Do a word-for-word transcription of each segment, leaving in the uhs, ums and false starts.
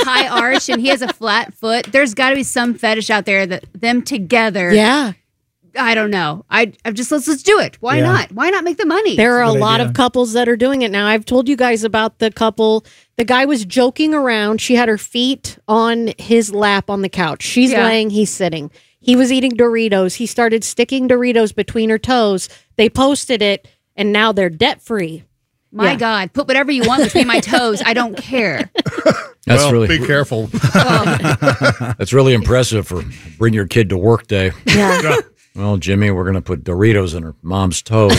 high arch and he has a flat foot. There's got to be some fetish out there that them together. Yeah. I don't know. I I'm just let's let's do it. Why Yeah. not? Why not make the money? There are a Good lot idea. of couples that are doing it now. I've told you guys about the couple. The guy was joking around. She had her feet on his lap on the couch. She's Yeah. laying, he's sitting. He was eating Doritos. He started sticking Doritos between her toes. They posted it, and now they're debt free. My Yeah. God, put whatever you want between my toes. I don't care. That's well, really be careful. that's really impressive for bring your kid to work day. Yeah. Well, Jimmy, we're going to put Doritos in her mom's toes.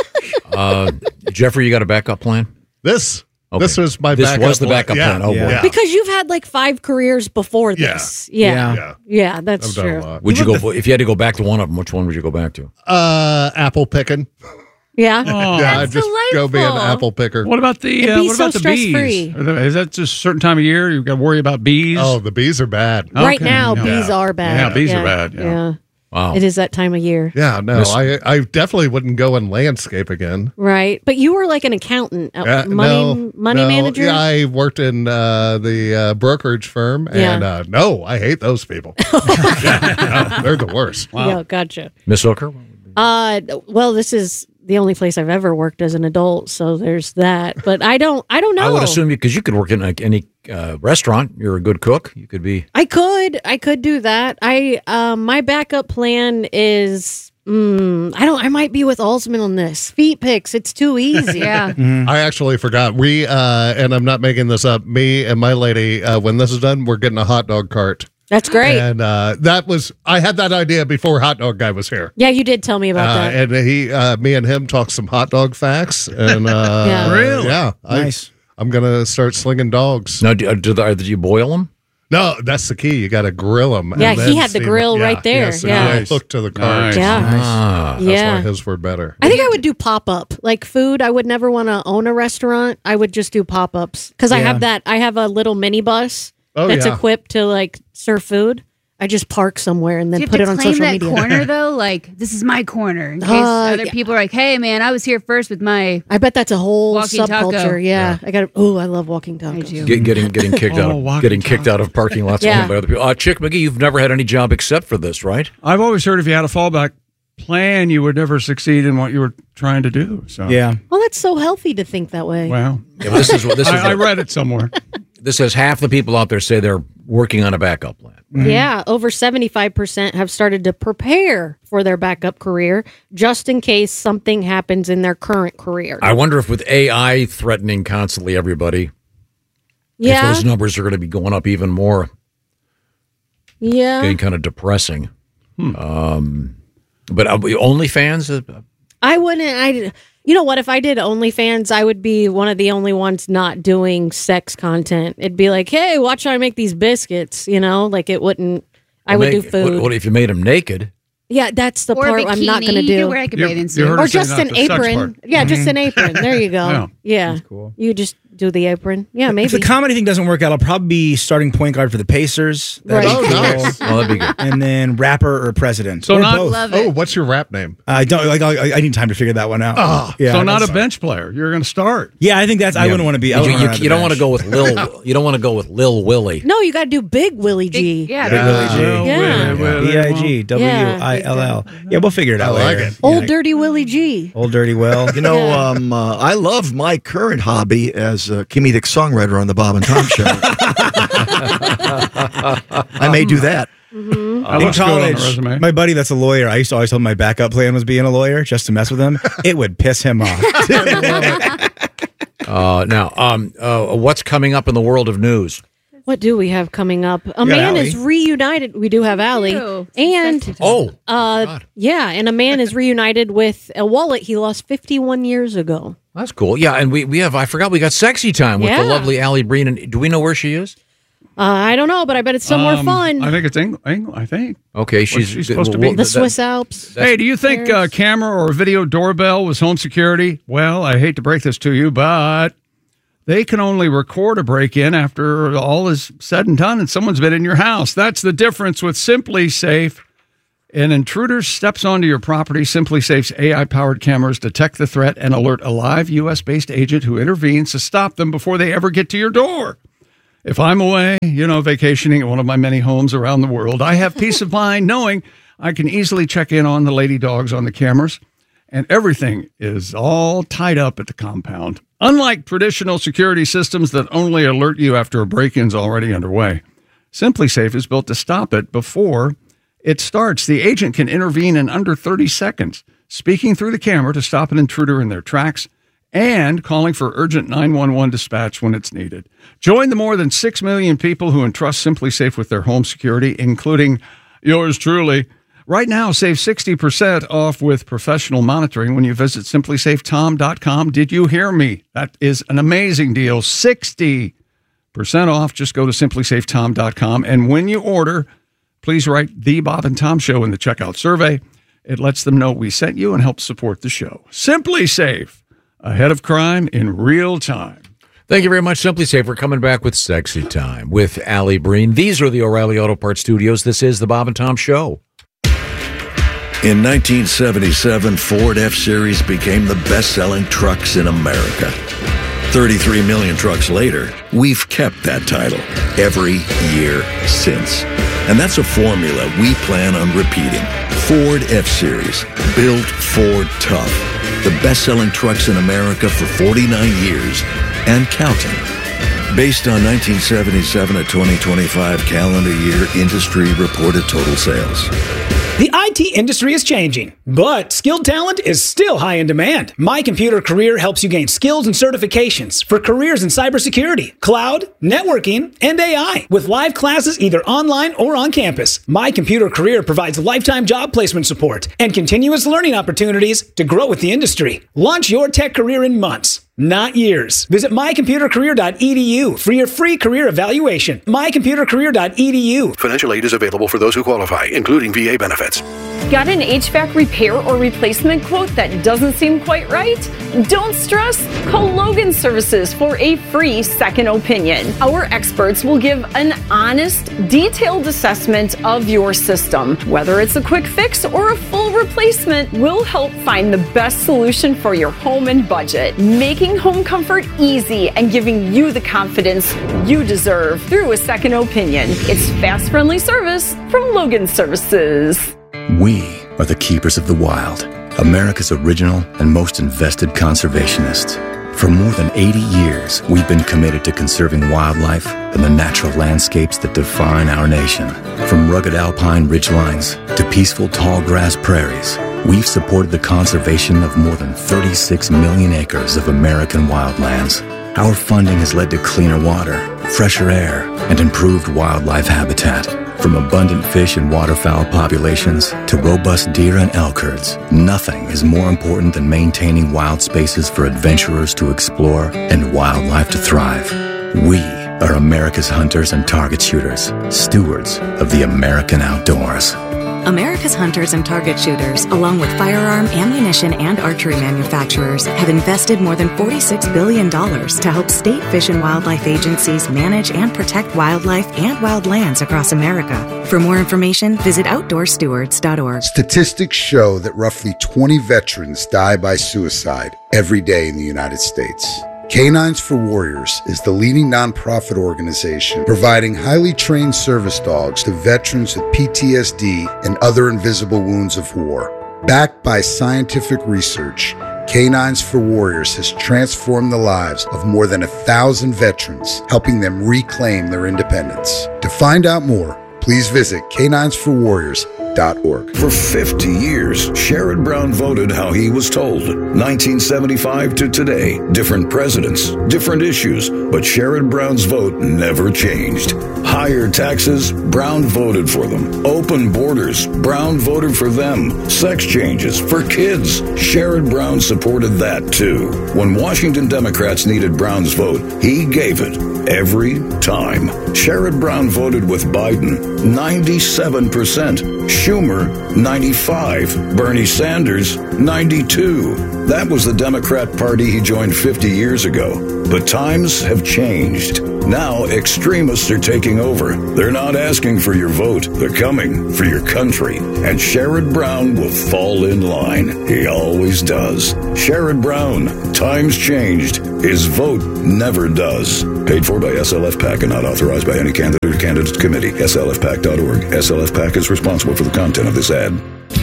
uh, Jeffrey, you got a backup plan? This Okay. this was my This backup was the plan. backup Yeah, plan. Oh, boy. yeah. Because you've had like five careers before Yeah. this. Yeah. Yeah, Yeah. Yeah. that's I've done true. a lot. Would you go if you had to go back to one of them? Which one would you go back to? Uh, apple picking. Yeah. Oh. yeah, I That's just go be an delightful. apple picker. What about the It'd uh, be what so about the bees? stress-free. Are there- Is that just a certain time of year you've got to worry about bees? Oh, the bees are bad. Right Okay. now, Yeah. bees are bad. Yeah, bees are bad, yeah. Wow. It is that time of year. Yeah, no, Miss- I I definitely wouldn't go in landscape again. Right. But you were like an accountant, a Uh, money no, money no. manager. Yeah, I worked in uh, the uh, brokerage firm, and Yeah. uh, no, I hate those people. Yeah, no, they're the worst. Yeah, gotcha. Miss Hooker? Uh, well, this is the only place I've ever worked as an adult, so there's that. But I don't, I don't know. I would assume you because you could work in like any uh, restaurant. You're a good cook. You could be. I could, I could do that. I, um, my backup plan is, mm, I don't, I might be with Alsman on this. Feet pics, it's too easy. Yeah. I actually forgot. We uh, and I'm not making this up. Me and my lady, uh, when this is done, we're getting a hot dog cart. That's great. And uh, that was I had that idea before Hot Dog Guy was here. Yeah, you did tell me about Uh, that. and he, uh, me and him talked some hot dog facts, and uh, Yeah. Really? yeah, I, Nice. I'm gonna start slinging dogs. No, do, uh, do, the, do you boil them? No, that's the key. You got to grill them. Yeah, he had the grill right there. so Yeah. you hook to the cart. Nice. Yeah. Ah. That's Yeah. why his were better. I think I would do pop up like food. I would never want to own a restaurant. I would just do pop ups because I Yeah. have that. I have a little mini bus Oh, that's yeah. equipped to like serve food. I just park somewhere and Do then you have put to it on claim social that media. corner though? Like this is my corner. In case Uh, other yeah. people are like, "Hey, man, I was here first with my." I bet that's a whole Walking taco. subculture. Yeah. I got. Oh, I love walking tacos. I do. Get, getting getting kicked out Oh, of walking getting kicked out of parking lots Yeah. owned by other people. Uh, Chick McGee, you've never had any job except for this, right? I've always heard if you had a fallback plan, you would never succeed in what you were trying to do. So Yeah. Well, that's so healthy to think that way. Wow. Yeah, but this is what this is. I, I read it somewhere. This says half the people out there say they're working on a backup plan. Yeah, over seventy-five percent have started to prepare for their backup career just in case something happens in their current career. I wonder if with A I threatening constantly everybody, yeah. if those numbers are going to be going up even more, Yeah. getting kind of depressing. Um, but uh, OnlyFans, uh, I wouldn't. I. You know what? If I did OnlyFans, I would be one of the only ones not doing sex content. It'd be like, hey, watch how I make these biscuits. You know, like it wouldn't. I would do make- food. What, what if you made them naked? Yeah, that's the Or a part I'm not bikini. going to You do. can wear like a You- bathing you suit. heard Or her say just not an the sex apron. part. Yeah, just an apron. There you go. Yeah. Yeah. That's cool. You just do the apron. Yeah, maybe. If the comedy thing doesn't work out, I'll probably be starting point guard for the Pacers. That'd Right. be Oh, cool. nice. Oh, that'd be good. And then rapper or president. So or not- both. Love Oh, it. what's your rap name? I don't like. I, I need time to figure that one out. Oh, yeah. so not a that's- bench player. You're going to start. Yeah, I think that's. I Yeah. wouldn't want to be. I You, wouldn't you- wanna you don't want to bench. go with Lil. You don't want to go with Lil Willie. No, you got to do Big Willie G. Big- yeah, Big Willie G. Oh, Yeah. Willie, Willie, B I G W I L L. Yeah, we'll figure it out. I like later. it. Old Yeah. Dirty Willie G. Old Dirty Will. You know, Yeah. um, uh, I love my current hobby as a comedic songwriter on the Bob and Tom Show. I may do that. That In looks good on the college, resume. my buddy that's a lawyer, I used to always tell him my backup plan was being a lawyer just to mess with him. It would piss him off. Uh, now, um, uh, what's coming up in the world of news? What do we have coming up? A got man Allie. is reunited. We do have Allie. Ew. And, Oh, uh, God. yeah, and a man is reunited with a wallet he lost fifty-one years ago. That's cool. Yeah, and we, we have, I forgot we got sexy time with Yeah. the lovely Allie Breen. And do we know where she is? Uh, I don't know, but I bet it's somewhere Um, fun. I think it's England. England I think. Okay, she's she supposed to be? well, the that- Swiss Alps. Hey, do you think uh, camera or video doorbell was home security? Well, I hate to break this to you, but they can only record a break-in after all is said and done and someone's been in your house. That's the difference with Simply Safe. An intruder steps onto your property. Simply Safe's A I-powered cameras detect the threat and alert a live U S-based agent who intervenes to stop them before they ever get to your door. If I'm away, you know, vacationing at one of my many homes around the world, I have peace of mind knowing I can easily check in on the lady dogs on the cameras, and everything is all tied up at the compound. Unlike traditional security systems that only alert you after a break-in's already underway, SimpliSafe is built to stop it before it starts. The agent can intervene in under thirty seconds, speaking through the camera to stop an intruder in their tracks and calling for urgent nine one one dispatch when it's needed. Join the more than six million people who entrust SimpliSafe with their home security, including yours truly. Right now, save sixty percent off with professional monitoring when you visit simply safe tom dot com. Did you hear me? That is an amazing deal. sixty percent off. Just go to simply safe tom dot com. And when you order, please write The Bob and Tom Show in the checkout survey. It lets them know we sent you and helps support the show. SimpliSafe, ahead of crime in real time. Thank you very much, SimpliSafe. We're coming back with Sexy Time with Allie Breen. These are the O'Reilly Auto Parts Studios. This is The Bob and Tom Show. In nineteen seventy-seven, Ford F-Series became the best-selling trucks in America. thirty-three million trucks later, we've kept that title every year since. And that's a formula we plan on repeating. Ford F-Series, built Ford tough. The best-selling trucks in America for forty-nine years and counting. Based on nineteen seventy-seven to twenty twenty-five calendar year industry reported total sales. The I T industry is changing, but skilled talent is still high in demand. My Computer Career helps you gain skills and certifications for careers in cybersecurity, cloud, networking, and A I, with live classes either online or on campus. My Computer Career provides lifetime job placement support and continuous learning opportunities to grow with the industry. Launch your tech career in months, not years. Visit my computer career dot e d u for your free career evaluation. my computer career dot e d u. Financial aid is available for those who qualify, including V A benefits. Got an H V A C repair or replacement quote that doesn't seem quite right? Don't stress. Call Logan Services for a free second opinion. Our experts will give an honest, detailed assessment of your system. Whether it's a quick fix or a full replacement, we'll help find the best solution for your home and budget, making home comfort easy and giving you the confidence you deserve through a second opinion. It's fast, friendly service from Logan Services. We are the keepers of the wild, America's original and most invested conservationists. For more than eighty years, we've been committed to conserving wildlife and the natural landscapes that define our nation. From rugged alpine ridgelines to peaceful tall grass prairies, we've supported the conservation of more than thirty-six million acres of American wildlands. Our funding has led to cleaner water, fresher air, and improved wildlife habitat. From abundant fish and waterfowl populations to robust deer and elk herds, nothing is more important than maintaining wild spaces for adventurers to explore and wildlife to thrive. We are America's hunters and target shooters, stewards of the American outdoors. America's hunters and target shooters, along with firearm, ammunition, and archery manufacturers, have invested more than forty-six billion dollars to help state fish and wildlife agencies manage and protect wildlife and wildlands across America. For more information, visit outdoor stewards dot org. Statistics show that roughly twenty veterans die by suicide every day in the United States. Canines for Warriors is the leading nonprofit organization providing highly trained service dogs to veterans with P T S D and other invisible wounds of war. Backed by scientific research, Canines for Warriors has transformed the lives of more than a thousand veterans, helping them reclaim their independence. To find out more, please visit canines for warriors dot org. For fifty years, Sherrod Brown voted how he was told. nineteen seventy-five to today, different presidents, different issues, but Sherrod Brown's vote never changed. Higher taxes, Brown voted for them. Open borders, Brown voted for them. Sex changes for kids, Sherrod Brown supported that too. When Washington Democrats needed Brown's vote, he gave it every time. Sherrod Brown voted with Biden, ninety-seven percent. Schumer, ninety-five. Bernie Sanders, ninety-two. That was the Democrat Party he joined fifty years ago. But times have changed. Now, extremists are taking over. They're not asking for your vote. They're coming for your country. And Sherrod Brown will fall in line. He always does. Sherrod Brown. Times changed. His vote never does. Paid for by S L F PAC and not authorized by any candidate or candidates committee. S L F PAC dot org. S L F PAC is responsible for the content of this ad.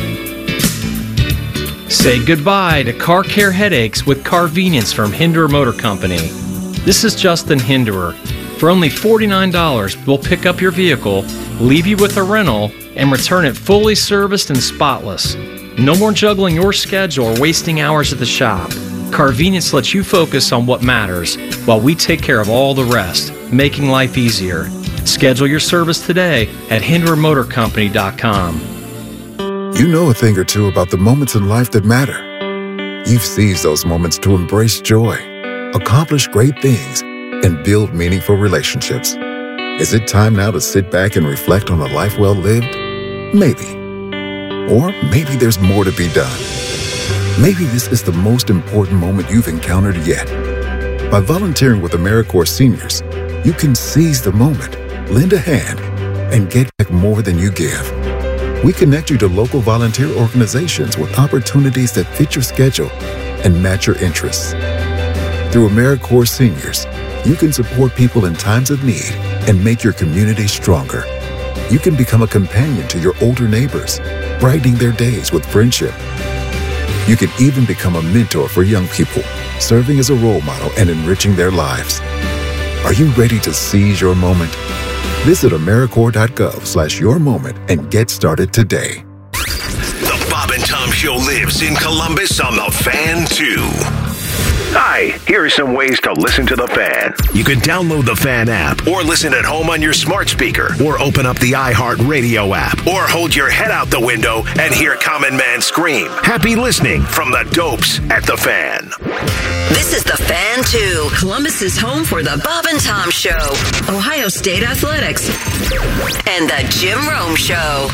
Say goodbye to car care headaches with Carvenience from Hinderer Motor Company. This is Justin Hinderer. For only forty-nine dollars, we'll pick up your vehicle, leave you with a rental, and return it fully serviced and spotless. No more juggling your schedule or wasting hours at the shop. Carvenience lets you focus on what matters while we take care of all the rest, making life easier. Schedule your service today at hinderer motor company dot com. You know a thing or two about the moments in life that matter. You've seized those moments to embrace joy, accomplish great things, and build meaningful relationships. Is it time now to sit back and reflect on a life well lived? Maybe. Or maybe there's more to be done. Maybe this is the most important moment you've encountered yet. By volunteering with AmeriCorps Seniors, you can seize the moment, lend a hand, and get back more than you give. We connect you to local volunteer organizations with opportunities that fit your schedule and match your interests. Through AmeriCorps Seniors, you can support people in times of need and make your community stronger. You can become a companion to your older neighbors, brightening their days with friendship. You can even become a mentor for young people, serving as a role model and enriching their lives. Are you ready to seize your moment? Visit AmeriCorps dot gov slash your moment and get started today. The Bob and Tom Show lives in Columbus on the Fan too. Hi, here are some ways to listen to the Fan. You can download the Fan app, or listen at home on your smart speaker, or open up the iHeartRadio app, or hold your head out the window and hear Common Man scream. Happy listening from the Dopes at the Fan. This is the Fan two, Columbus's home for the Bob and Tom Show, Ohio State Athletics, and the Jim Rome Show.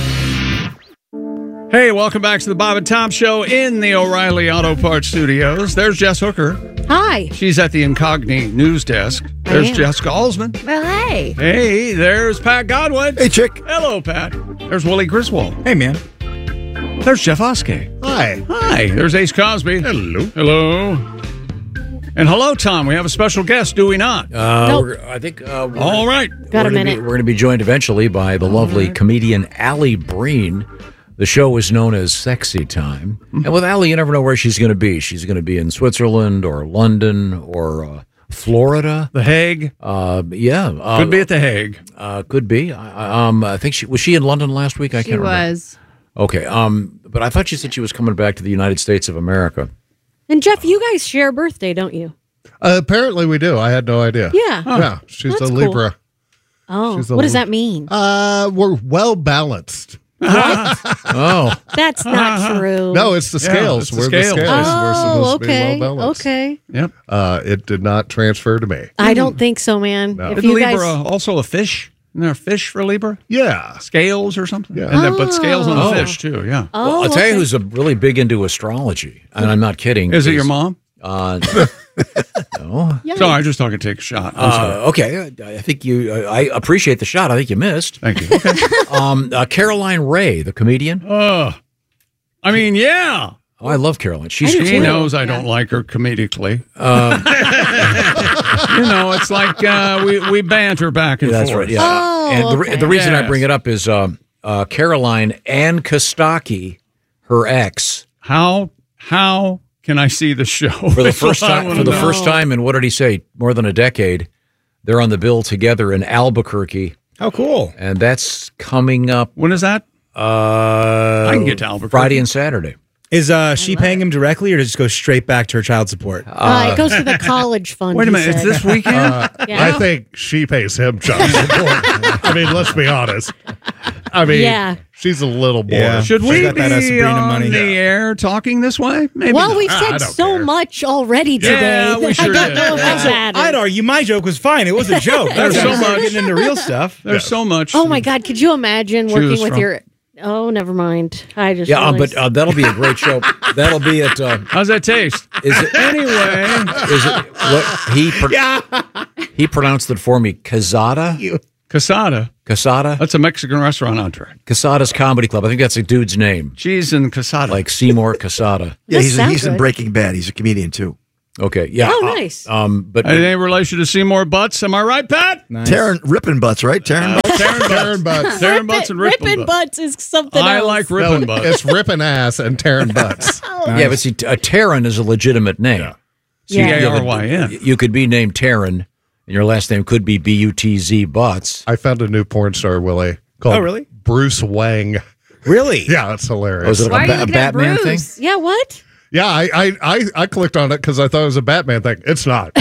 Hey, welcome back to the Bob and Tom Show in the O'Reilly Auto Parts Studios. There's Jess Hooker. Hi. She's at the Incognito news desk. There's Jessica Alsman. Well, hey. Hey, there's Pat Godwin. Hey, chick. Hello, Pat. There's Willie Griswold. Hey, man. There's Jeff Oskey. Hi. Hi. There's Ace Cosby. Hello. Hello. And hello, Tom. We have a special guest, do we not? Uh, Nope. we're, I think. Uh, we're, All right. Got a we're gonna minute. Be, we're going to be joined eventually by the lovely comedian Allie Breen. The show is known as Sexy Time. And with Allie, you never know where she's going to be. She's going to be in Switzerland or London or uh, Florida. The Hague. Uh, yeah. Uh, Could be at The Hague. Uh, could be. I, um, I think she was she in London last week? I She can't remember. was. Okay. Um, but I thought she said she was coming back to the United States of America. And Jeff, you guys share a birthday, don't you? Uh, apparently we do. I had no idea. Yeah. Yeah. She's That's a cool. Libra. Oh, She's a what does li- that mean? Uh, we're well balanced. Oh. That's not true. No, it's the Yeah, scales. it's the we're scales. the scales. we're Oh, supposed okay. to be well balanced. Okay. Yep. Uh, it did not transfer to me. I don't think so, man. No. If Isn't you Libra guys, also a fish? Isn't there a fish for Libra? Yeah. Scales or something? Yeah. And then, but scales on Oh. the fish, too, yeah. oh, Well, I'll tell you okay. who's a really big into astrology, and I'm not kidding. Is it your mom? Uh, no. Yeah. Sorry, I just thought I could take a shot. I'm sorry. Uh, okay, I think you. I appreciate the shot. I think you missed. Thank you. Okay. Um, uh, Caroline Ray, the comedian. Oh, I mean, yeah. Oh, I love Caroline. She's She cool. knows I don't like her comedically. Uh, You know, it's like uh, we, we banter back and that's forth. right. Yeah. Oh, and the, re- okay. the reason I Yes. bring it up is um, uh, Caroline Ann Kostaki, her ex, How how can I see the show for the That's first what I time. wanna For the know. first time in what did he say? More than a decade. They're on the bill together in Albuquerque, How cool. and that's coming up. When is that? Uh, I can get to Albuquerque. Friday and Saturday. Is uh, she paying him directly or does it go straight back to her child support? Uh, it goes to the college fund. Wait a he minute, it's said. this weekend? Uh, Yeah. I think she pays him child support. I mean, let's be honest. I mean, Yeah. she's a little boy. Yeah. Should She we got that, uh, be Sabrina on money. the air talking this way? Maybe Well, not. we've Ah, said I don't so care. much already today. Yeah, we that sure I don't did. know if that Also, matters. I'd argue my joke was fine. It was a joke. There's That's so so much much- getting into real stuff. There's so much. Oh my God! Could you imagine Choose working with from. your Oh, never mind. I just Yeah, uh, realized- but uh, that'll be a great show. That'll be at. Uh, How's that taste? Is it Anyway. Is it what he? Pro- He pronounced it for me. Casada. Casada. Casada. That's a Mexican restaurant entree. Casada's Comedy Club. I think that's a dude's name. Cheese and Casada. Like Seymour Casada. Yeah, he's, he's in Breaking Bad. He's a comedian, too. Okay, yeah. Oh, uh, nice. Um, but Any relation to Seymour Butts? Am I right, Pat? Nice. Taryn Rippin' Butts, right? Taryn Butts? Taryn Butts. Butts. Taryn Butts and Rippin' Rippin' Butts. butts is something I else. like Rippin' No, Butts. it's Rippin' Ass and Taryn Butts. Yeah, but see, a Taryn is a legitimate name. Yeah. So you- T A you have a- R Y N. You could be named Taryn, and your last name could be B U T Z Butts. I found a new porn star, Willie, called Oh, really? Bruce Wang. Really? Yeah, that's hilarious. Oh, is it Why like are a, you ba- a looking at Batman thing? Bruce? Yeah, what? Yeah, I, I, I, I clicked on it because I thought it was a Batman thing. It's not.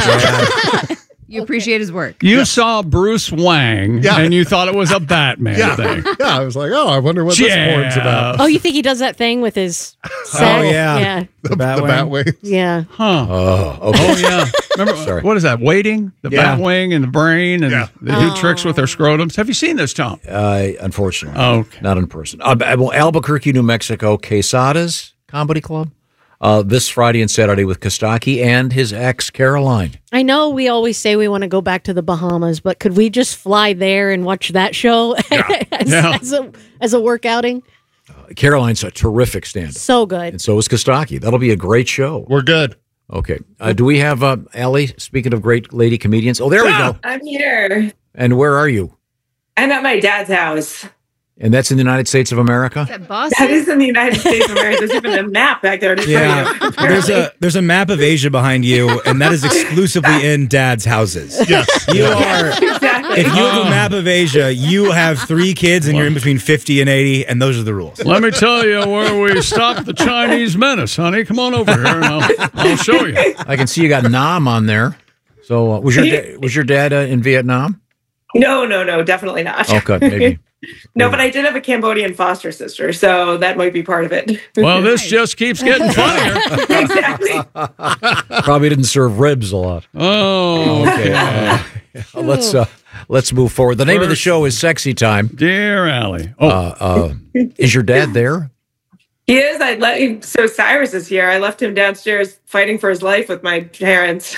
You appreciate his work. You saw Bruce Wang, Yeah. and you thought it was a Batman yeah. thing. yeah, I was like, oh, I wonder what Yeah. this porn's about. Oh, you think he does that thing with his sex? Oh, yeah. Yeah. The bat the wing. Batwing. Yeah. Huh. Oh, okay. Oh, yeah. Remember, Sorry. what is that? Waiting? The Yeah. bat wing and the brain, and Yeah. they do tricks with their scrotums. Have you seen this, Tom? Uh, unfortunately, Okay. not in person. Uh, well, Albuquerque, New Mexico, Quesada's Comedy Club. Uh, this Friday and Saturday with Kostaki and his ex, Caroline. I know we always say we want to go back to the Bahamas, but could we just fly there and watch that show as, Yeah. as a as a work outing? Caroline's a terrific stand-up. So good. And so is Kostaki. That'll be a great show. We're good. Okay. Uh, do we have uh, Allie, speaking of great lady comedians? Oh, there we go. I'm here. And where are you? I'm at my dad's house. And that's in the United States of America? That Boston? That is in the United States of America. There's even a map back there to Yeah, show you. there's a there's a map of Asia behind you, and that is exclusively in Dad's houses. Yes. You are. Exactly. If you have a map of Asia, you have three kids, and you're in between fifty and eighty, and those are the rules. Let me tell you where we stopped the Chinese menace, honey. Come on over here, and I'll, I'll show you. I can see you got Nam on there. So uh, was your da- was your dad uh, in Vietnam? No, no, no, definitely not. Okay, maybe. No, but I did have a Cambodian foster sister, so that might be part of it. Well, this just keeps getting funnier. Exactly. Probably didn't serve ribs a lot. Oh, Okay. Uh, let's uh, let's move forward. The name of the show is Sexy Time. Dear Allie. Oh, Uh, uh, is your dad there? He is. I let him. So Cyrus is here. I left him downstairs fighting for his life with my parents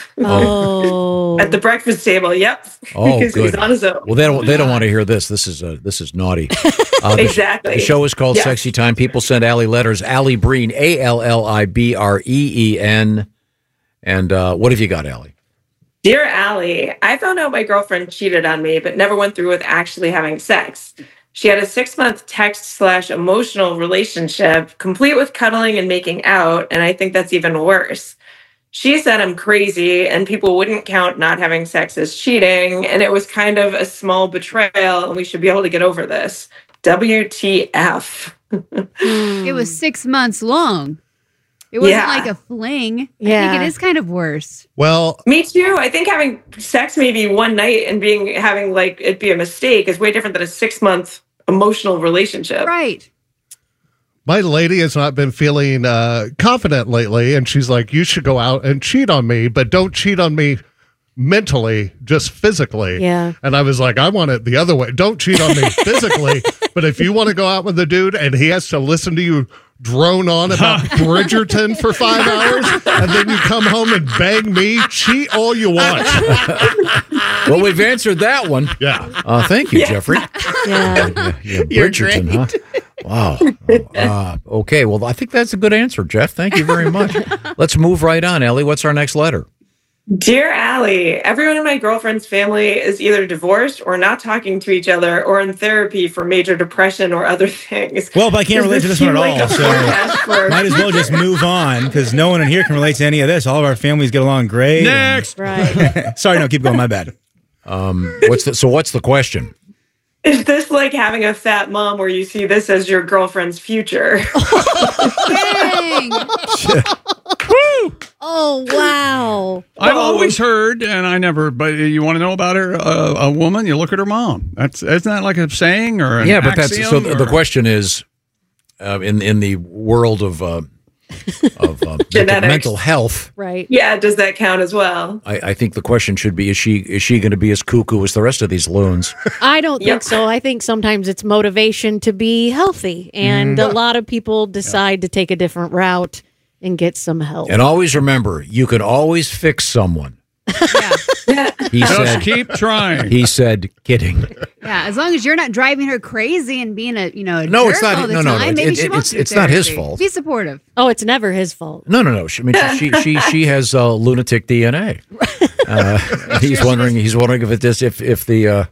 Oh. at the breakfast table. Yep. Oh, Because good. he's on his own. Well, they don't they don't want to hear this. This is uh, this is naughty. Uh, the, Exactly. The show is called Yes. Sexy Time. People send Allie letters. Allie Breen, A L L I B R E E N. And uh, what have you got, Allie? Dear Allie, I found out my girlfriend cheated on me, but never went through with actually having sex. She had a six-month text slash emotional relationship, complete with cuddling and making out, and I think that's even worse. She said I'm crazy and people wouldn't count not having sex as cheating, and it was kind of a small betrayal, and we should be able to get over this. W T F. It was six months long. It wasn't Yeah. like a fling. I Yeah. think it is kind of worse. Well, Me too. I think having sex maybe one night and being having like it be a mistake is way different than a six month emotional relationship. Right. my lady has not been feeling uh, confident lately, and she's like, you should go out and cheat on me, but don't cheat on me mentally, just physically. Yeah. And I was like, I want it the other way. Don't cheat on me physically, but if you want to go out with a dude and he has to listen to you drone on about Bridgerton for five hours, and then you come home and bang me, cheat all you want. Well, we've answered that one. Yeah. Uh, thank you, Jeffrey. Yeah. Yeah, yeah, You're Bridgerton, great. huh? Wow. Uh, okay. Well, I think that's a good answer, Jeff. Thank you very much. Let's move right on, Ellie. What's our next letter? Dear Allie, everyone in my girlfriend's family is either divorced or not talking to each other or in therapy for major depression or other things. Well, but I can't Does relate to this one at seem like all, a so forecast for- might as well just move on because no one in here can relate to any of this. All of our families get along great. Next. Right. Sorry, no, keep going. My bad. Um, what's the, so what's the question? Is this like having a fat mom where you see this as your girlfriend's future? Dang. Oh, wow. I've always heard, and I never, but you want to know about her, uh, a woman, you look at her mom. That's Isn't that like a saying or an Yeah, but that's so. axiom, The, the or- question is, uh, in in the world of uh, of uh, mental, Genetics. mental health. Right. Yeah, does that count as well? I, I think the question should be: Is she is she going to be as cuckoo as the rest of these loons? I don't Yep. think so. I think sometimes it's motivation to be healthy. And Mm. a lot of people decide to take a different route and get some help. And always remember, you can always fix someone. He Just said, keep trying. He said, kidding. Yeah, as long as you're not driving her crazy and being a you know a No, it's jerk not- all the no, no, no, time, it- maybe it- she wants it's- to do it's not his therapy. fault. Be supportive. Oh, it's never his fault. No, no, no. She, I mean, she she she has uh, lunatic D N A. Uh, he's wondering. He's wondering if it is if if the uh,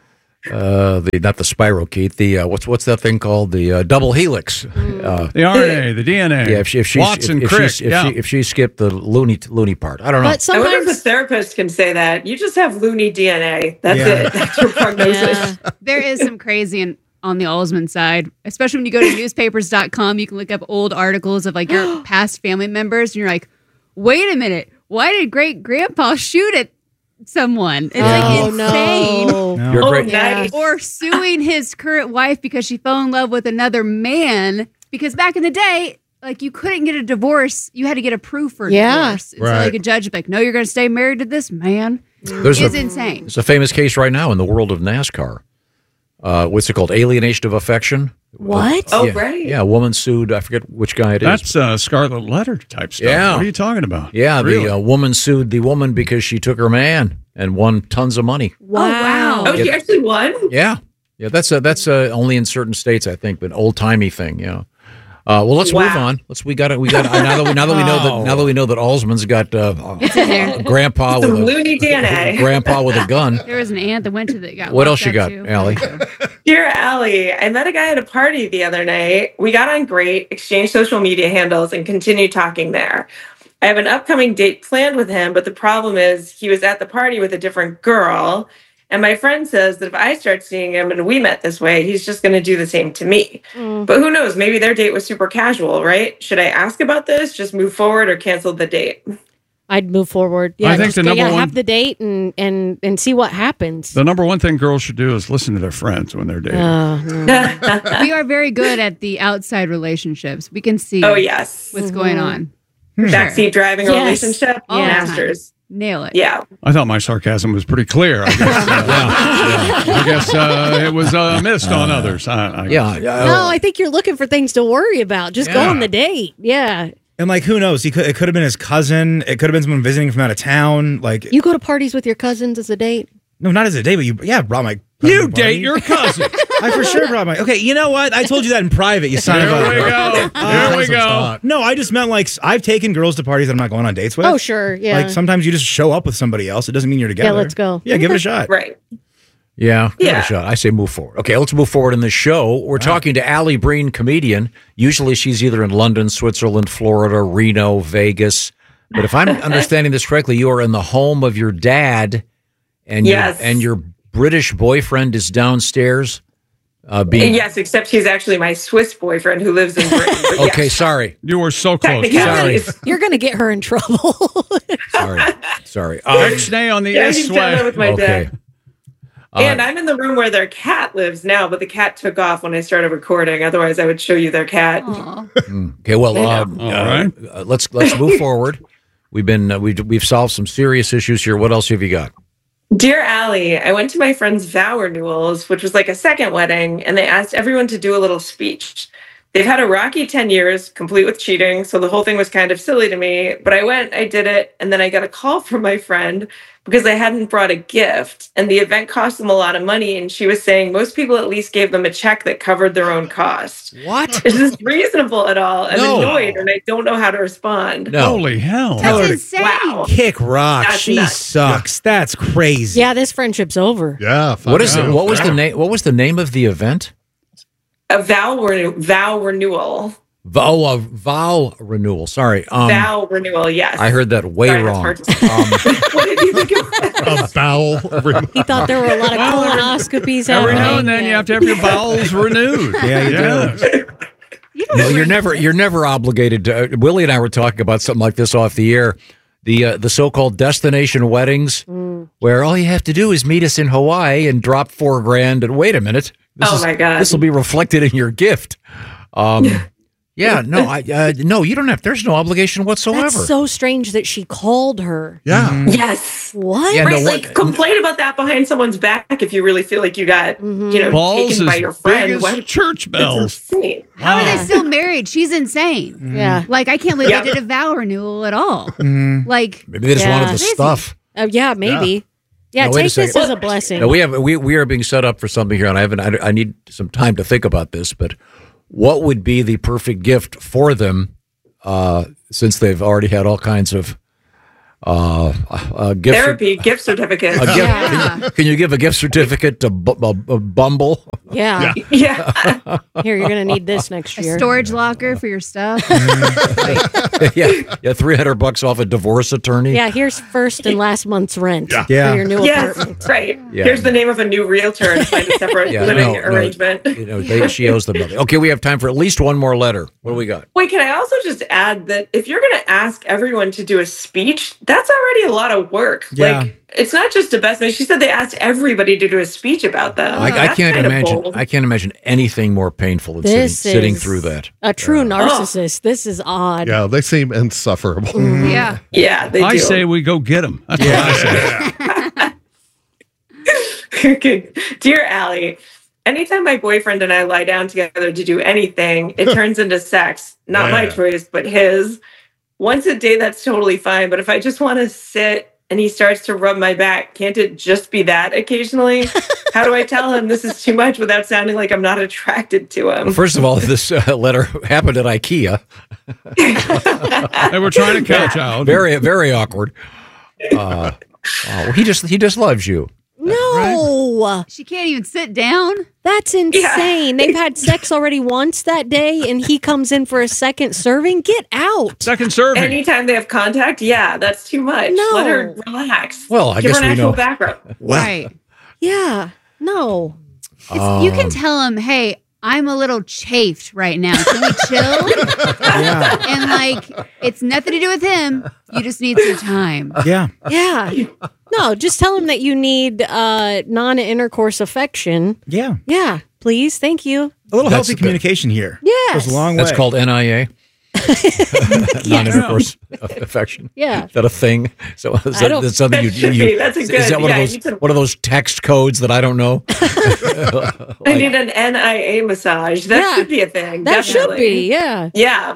uh, the not the spirochete. The uh, what's what's that thing called? The uh, double helix. Uh, The R N A, the D N A. yeah, if she if she Watson if, if, Crick. she's, if yeah. she if she skipped the loony loony part, I don't know. But I wonder if a sometimes, therapist can say that. You just have loony D N A. That's Yeah. it. That's your prognosis. yeah. There is some crazy in, on the Alsman side, especially when you go to newspapers dot com. You can look up old articles of like your past family members, and you're like, wait a minute, why did great grandpa shoot at someone? It's like Oh, insane. no. No. You're Oh, great. nice. Or suing his current wife because she fell in love with another man. Because back in the day, like you couldn't get a divorce, you had to get a proof for a Yeah. divorce. And So Right. like a judge would be like, no, you're going to stay married to this man. There's It's a insane. there's a famous case right now in the world of NASCAR. Uh, what's it called? Alienation of affection. What? Oh, yeah, right. Yeah, a woman sued. I forget which guy it is. That's uh, Scarlet Letter type stuff. Yeah. What are you talking about? Yeah, Really? the uh, woman sued the woman because she took her man and won tons of money. Wow. Oh, she Yeah. actually won? Yeah, yeah, that's uh, that's uh, only in certain states, I think, but old timey thing. Yeah. Uh, well, let's Wow. move on. Let's we got it. We got uh, now that we now that we know that now that we know that Alsman's got uh, uh, grandpa with Some a loony D N A. grandpa with a gun. There was an aunt that went to the. Got What else locked you up, got, too. Allie? Dear Allie, I met a guy at a party the other night. We got on great, exchanged social media handles, and continued talking there. I have an upcoming date planned with him, but the problem is he was at the party with a different girl. And my friend says that if I start seeing him and we met this way, he's just going to do the same to me. Mm. But who knows? Maybe their date was super casual, right? Should I ask about this, just move forward, or cancel the date? I'd move forward. Yeah, I think just, the number yeah, one- have the date and, and, and see what happens. The number one thing girls should do is listen to their friends when they're dating. Uh, We are very good at the outside relationships. We can see. Oh, yes. what's going on. Backseat driving a Yes. relationship? All the time. Masters. Nail it. Yeah. I thought my sarcasm was pretty clear. I guess, uh, I, guess uh, it was uh, missed on others. I, I, Yeah, no, I think you're looking for things to worry about. Just go Yeah. on the date. Yeah. And like, who knows? He could. It could have been his cousin. It could have been someone visiting from out of town. Like, You go to parties with your cousins as a date? no, not as a date, but you. Yeah, brought my. You date your cousin. I for sure brought my. Okay, you know what? I told you that in private. You son Here of a. we go. Here we go. No, I just meant like I've taken girls to parties that I'm not going on dates with. Oh, sure. Yeah. Like sometimes you just show up with somebody else. It doesn't mean you're together. let's go. Yeah, give it a shot. Right. Yeah, give it Yeah. a shot. I say move forward. Okay, let's move forward in the show. We're talking to Allie Breen, comedian. Usually she's either in London, Switzerland, Florida, Reno, Vegas. But if I'm understanding this correctly, you are in the home of your dad, and Yes. your, and your British boyfriend is downstairs. Uh, being Yes, except he's actually my Swiss boyfriend who lives in Britain. But yes. okay. Sorry, You were so close. sorry, Technicalities. You're going to get her in trouble. sorry, sorry. Um, Ixnay on the Yeah, east he's down there way. with my okay. dad. And I'm in the room where their cat lives now, but the cat took off when I started recording. Otherwise, I would show you their cat. Okay, well, Yeah. um, All uh, right. uh, let's let's move forward. We've been uh, we've we've solved some serious issues here. What else have you got? Dear Allie, I went to my friend's vow renewals, which was like a second wedding, and they asked everyone to do a little speech. They've had a rocky ten years, complete with cheating, so the whole thing was kind of silly to me. But I went, I did it, and then I got a call from my friend because I hadn't brought a gift, and the event cost them a lot of money, and she was saying most people at least gave them a check that covered their own cost. What? Is this reasonable at all? I'm No. annoyed, and I don't know how to respond. No. Holy hell. Tell her That's to insane. Wow. kick rock. That's she nuts. sucks. That's crazy. yeah, this friendship's over. Yeah. fuck What is yeah. it? What was the name? What was the name of the event? A vow, renew- vow renewal. Oh, a vow renewal. Sorry, um, vow renewal, yes. I heard that way Sorry, that's wrong. hard to say. Um, What did you think of A bowel. He thought there were a lot of colonoscopies Every happening. now and then you have to have your bowels renewed. Yeah, you do. no, you're never you're never obligated to. Uh, Willie and I were talking about something like this off the air. The uh, the so-called destination weddings, where all you have to do is meet us in Hawaii and drop four grand. And wait a minute, this Oh is, my God. this will be reflected in your gift. Um, Yeah, no, I uh, no, you don't have. There's no obligation whatsoever. That's so strange that she called her. Yeah. Yes. What? Yeah, no, right, what- like complain about that behind someone's back if you really feel like you got, Mm-hmm. you know, Balls taken by as your friend. big as What- church It's bells. insane. How are they still married? She's insane. Yeah. Like, I can't believe Yeah. they did a vow renewal at all. Mhm. Like, Maybe they just Yeah. wanted the Crazy. stuff. Oh, yeah, maybe. Yeah, No, wait a take this second. as a blessing. No, we have we we are being set up for something here, and I haven't. I, I need some time to think about this. But what would be the perfect gift for them, uh, since they've already had all kinds of uh, uh, gift Therapy, gift certificates. A gift, Yeah. can, you, can you give a gift certificate to B- B- B- Bumble? Yeah. Yeah. Here, you're going to need this next a year. storage locker for your stuff. yeah, yeah, three hundred bucks off a divorce attorney. Yeah, here's first and last month's rent Yeah. for your new Yes, apartment. right. Yeah. Here's the name of a new realtor and find a separate Yeah, living no, no, arrangement. You know, they, she owes them nothing. Okay, we have time for at least one more letter. What do we got? Wait, can I also just add that if you're going to ask everyone to do a speech, that's already a lot of work. Yeah. Like, it's not just a best man. She said they asked everybody to do a speech about them. I, I That's can't kind of imagine. bold. I can't imagine anything more painful than This sitting, sitting is through that. A true narcissist. This is odd. Yeah, they seem insufferable. Yeah. Yeah, they I do. say we go get them. That's what I say. Dear Allie, anytime my boyfriend and I lie down together to do anything, it turns into sex. Not my Yeah. choice, but his. Once a day, that's totally fine. But if I just want to sit and he starts to rub my back, can't it just be that occasionally? How do I tell him this is too much without sounding like I'm not attracted to him? Well, first of all, this uh, letter happened at IKEA. They were trying to catch out. Very, very awkward. Uh, oh, he just he just loves you. No. She can't even sit down. That's insane. They've had sex already once that day, and he comes in for a second serving. Get out. Second serving. Anytime they have contact, yeah, that's too much. No. Let her relax. Well, I Give guess her an we actual know. background. Right. Yeah. No. It's, you can Um, tell him, hey, I'm a little chafed right now. Can we chill? And like, it's nothing to do with him. You just need some time. Yeah. Yeah. No, just tell him that you need uh, non-intercourse affection. Yeah. Yeah. Please. Thank you. A little That's healthy the- communication here. Yes. Goes a long That's way. called N I A. Non-intercourse affection. Yeah. Is that a thing? So is I that, don't- that's something That you, should you be. That's a is good- that one yeah, of you those can- one of those text codes that I don't know? I need an N I A massage. That Yeah. should be a thing. That should definitely. be. Yeah. Yeah.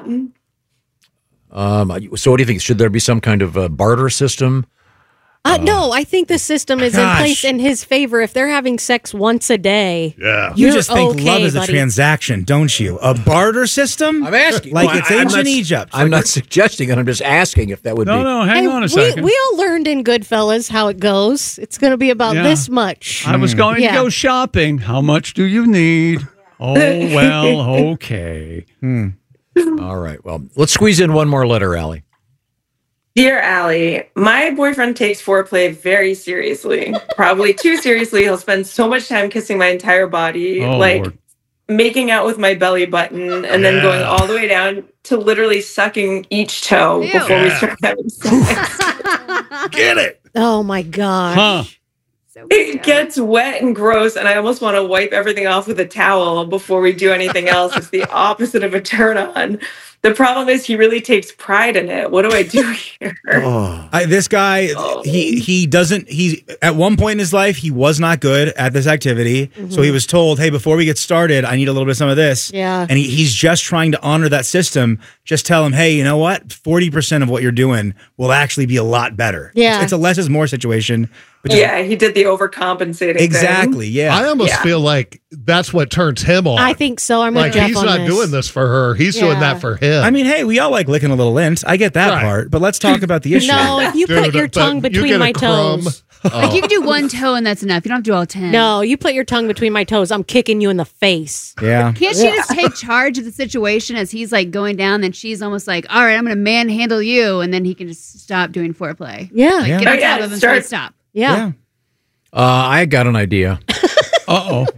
Um, so what do you think? Should there be some kind of uh, barter system? Uh, no, I think the system is in Gosh. place in his favor. If they're having sex once a day, Yeah. You You're just think okay, love is a buddy. transaction, don't you? A barter system? I'm asking. Like Well, it's I- I'm ancient not- Egypt. I'm not suggesting it. I'm just asking if that would No, be. no, hang Hey, on a we, second. we all learned in Goodfellas how it goes. It's going to be about Yeah. this much. I was going Yeah. to go shopping. How much do you need? Oh, well, okay. All right. Well, let's squeeze in one more letter, Allie. Dear Allie, my boyfriend takes foreplay very seriously. Probably too seriously. He'll spend so much time kissing my entire body, Oh, like Lord. making out with my belly button, and then going all the way down to literally sucking each toe Ew. before we Yeah. start having sex. Get it. Oh my gosh. Huh. So It gets wet and gross, and I almost want to wipe everything off with a towel before we do anything else. It's the opposite of a turn on. The problem is he really takes pride in it. What do I do here? Oh. I, this guy, Oh. he he doesn't. He at one point in his life, he was not good at this activity. So he was told, "Hey, before we get started, I need a little bit of some of this." Yeah. And he, he's just trying to honor that system. Just tell him, "Hey, you know what? Forty percent of what you're doing will actually be a lot better." Yeah. It's, it's a less is more situation. But just- Yeah, he did the overcompensating thing. exactly. Yeah. I almost Yeah. feel like that's what turns him on. I think so. I'm like with Jeff he's on not this. doing this for her. He's doing Yeah. that for him. I mean, hey, we all like licking a little lint. I get that Right. part. But let's talk about the issue. No, if you Dude, put your but tongue you between get a my crumb. toes. Like you can do one toe and that's enough. You don't have to do all ten. No, you put your tongue between my toes. I'm kicking you in the face. Yeah. Can't she just take charge of the situation as he's like going down? Then she's almost like, all right, I'm going to manhandle you. And then he can just stop doing foreplay. Yeah. Like, Yeah. get on Oh, yeah, top of him, start- so stop. Yeah. Uh, I got an idea. Uh-oh.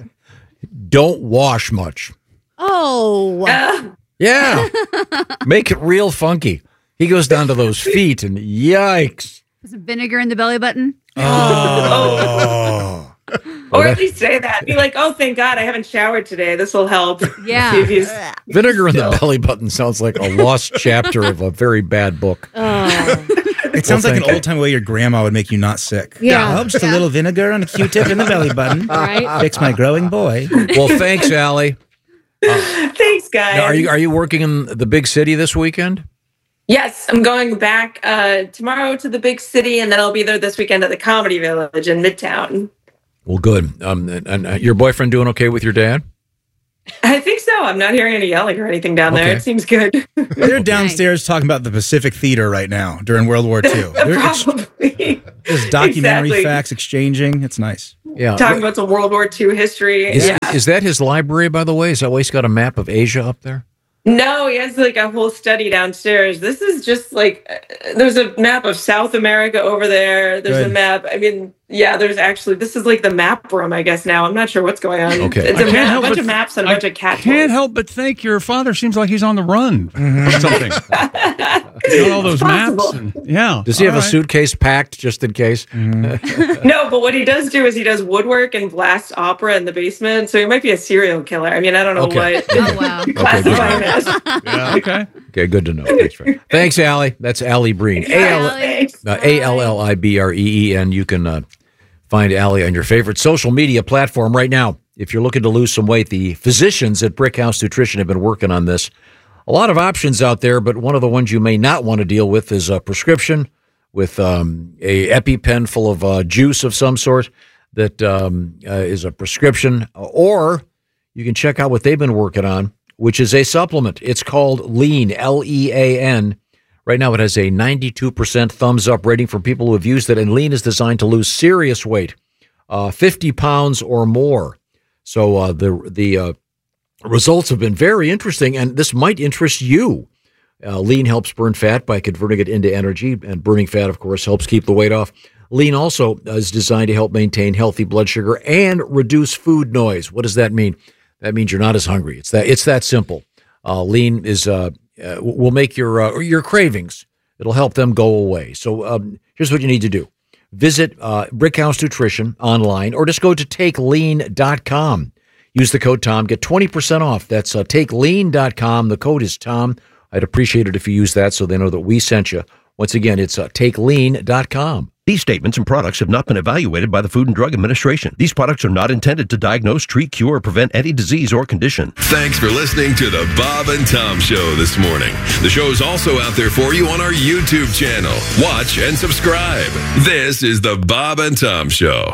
Don't wash much. Oh. Uh, Yeah. Make it real funky. He goes down to those feet and yikes. Put some vinegar in the belly button. Oh. Or at least say that. Be like, oh, thank God I haven't showered today. This will help. Yeah. See if he's- Vinegar in the belly button sounds like a lost chapter of a very bad book. It sounds Well, like an thank you. old time way your grandma would make you not sick. Yeah. Oh, just a little vinegar on a Q-tip in the belly button. Right. Fix my growing boy. Well, thanks, Allie. Thanks, guys. Now, are you are you working in the big city this weekend? Yes, I'm going back uh, tomorrow to the big city, and then I'll be there this weekend at the Comedy Village in Midtown. Well, good. Um, and, and uh, your boyfriend doing okay with your dad? I think so. I'm not hearing any yelling or anything down there. Okay. It seems good. They're downstairs talking about the Pacific Theater right now during World War Two. They're ex- Probably. There's documentary Exactly. facts exchanging. It's nice. Yeah. Talking about some World War Two history. Is, yeah. is that his library, by the way? Is that why he's got a map of Asia up there? No, he has like a whole study downstairs. This is just like uh, there's a map of South America over there. There's Good. a map. I mean, yeah, there's actually this is like the map room, I guess. Now I'm not sure what's going on. Okay. It's I a, can't map, help bunch but- of maps and a I bunch of cat Can't toys. help but think your father seems like he's on the run or something. He's got all those maps. Possible. And, yeah. Does he have All a right. suitcase packed just in case? No, but what he does do is he does woodwork and blast opera in the basement. So he might be a serial killer. I mean, I don't know Okay. what Oh, wow. you classify him as. Yeah. Okay. Okay, good to know. Thanks, Fred. Thanks, Allie. That's Allie Breen. A L Thanks. uh, A L L I B R E E N. You can uh, find Allie on your favorite social media platform right now. If you're looking to lose some weight, the physicians at Brick House Nutrition have been working on this. A lot of options out there, but one of the ones you may not want to deal with is a prescription with um, a EpiPen full of uh, juice of some sort that um, uh, is a prescription. Or you can check out what they've been working on, which is a supplement. It's called Lean, L E A N. Right now it has a ninety-two percent thumbs up rating from people who have used it, and Lean is designed to lose serious weight, uh, fifty pounds or more. So uh, the the uh, results have been very interesting, and this might interest you. Uh, Lean helps burn fat by converting it into energy, and burning fat, of course, helps keep the weight off. Lean also is designed to help maintain healthy blood sugar and reduce food noise. What does that mean? That means you're not as hungry. It's that it's that simple. Uh, Lean is uh, uh, will make your uh, your cravings. It'll help them go away. So um, here's what you need to do: visit uh, Brick House Nutrition online, or just go to take lean dot com. Use the code Tom. Get twenty percent off. That's uh, take lean dot com. The code is Tom. I'd appreciate it if you use that so they know that we sent you. Once again, it's uh, take lean dot com. These statements and products have not been evaluated by the Food and Drug Administration. These products are not intended to diagnose, treat, cure, or prevent any disease or condition. Thanks for listening to the Bob and Tom Show this morning. The show is also out there for you on our YouTube channel. Watch and subscribe. This is the Bob and Tom Show.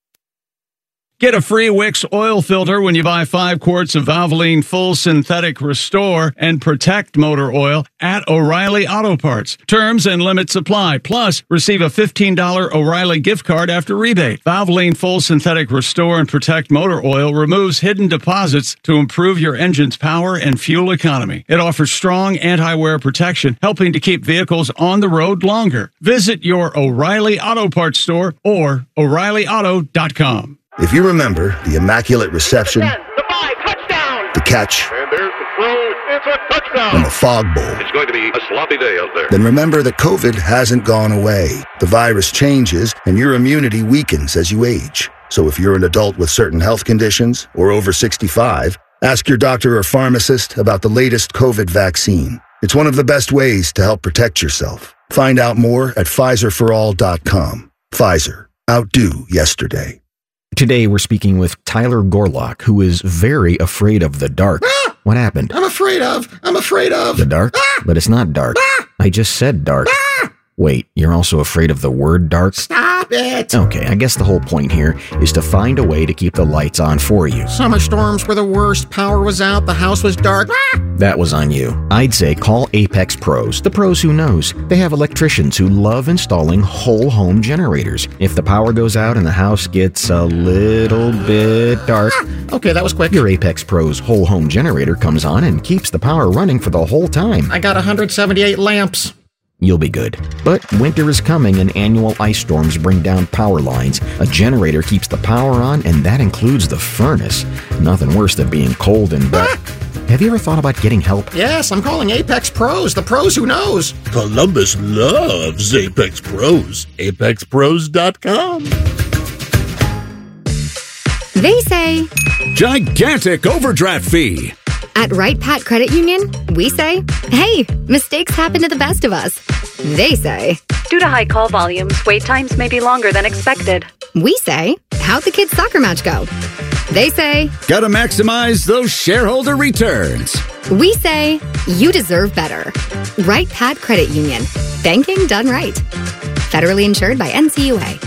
Get a free Wix oil filter when you buy five quarts of Valvoline Full Synthetic Restore and Protect Motor Oil at O'Reilly Auto Parts. Terms and limits apply. Plus, receive a fifteen dollars O'Reilly gift card after rebate. Valvoline Full Synthetic Restore and Protect Motor Oil removes hidden deposits to improve your engine's power and fuel economy. It offers strong anti-wear protection, helping to keep vehicles on the road longer. Visit your O'Reilly Auto Parts store or O'Reilly Auto dot com. If you remember the Immaculate Reception, the catch, And there's the throw. It's a touchdown. and the Fog Bowl, It's going to be a sloppy day out there. then remember that COVID hasn't gone away. The virus changes and your immunity weakens as you age. So if you're an adult with certain health conditions or over sixty-five, ask your doctor or pharmacist about the latest COVID vaccine. It's one of the best ways to help protect yourself. Find out more at Pfizer for all dot com. Pfizer. Outdo yesterday. Today, we're speaking with Tyler Gorlock, who is very afraid of the dark. What happened? I'm afraid of. I'm afraid of. The dark? But it's not dark. I just said dark. Wait, you're also afraid of the word dark? Stop it. Okay, I guess the whole point here is to find a way to keep the lights on for you. Summer storms were the worst. Power was out. The house was dark. That was on you. I'd say call Apex Pros, the pros who knows. They have electricians who love installing whole home generators. If the power goes out and the house gets a little bit dark, Okay, that was quick. your Apex Pros whole home generator comes on and keeps the power running for the whole time. I got one hundred seventy-eight lamps. You'll be good. But winter is coming and annual ice storms bring down power lines. A generator keeps the power on, and that includes the furnace. Nothing worse than being cold and wet. Have you ever thought about getting help? Yes, I'm calling Apex Pros, the pros who knows. Columbus loves Apex Pros. Apex Pros dot com. They say, gigantic overdraft fee. at Right Pat Credit Union, we say, hey, mistakes happen to the best of us. They say, due to high call volumes, wait times may be longer than expected. we say, how'd the kids' soccer match go? They say, Gotta maximize those shareholder returns. we say, you deserve better. Right Pat Credit Union. Banking done right. Federally insured by N C U A.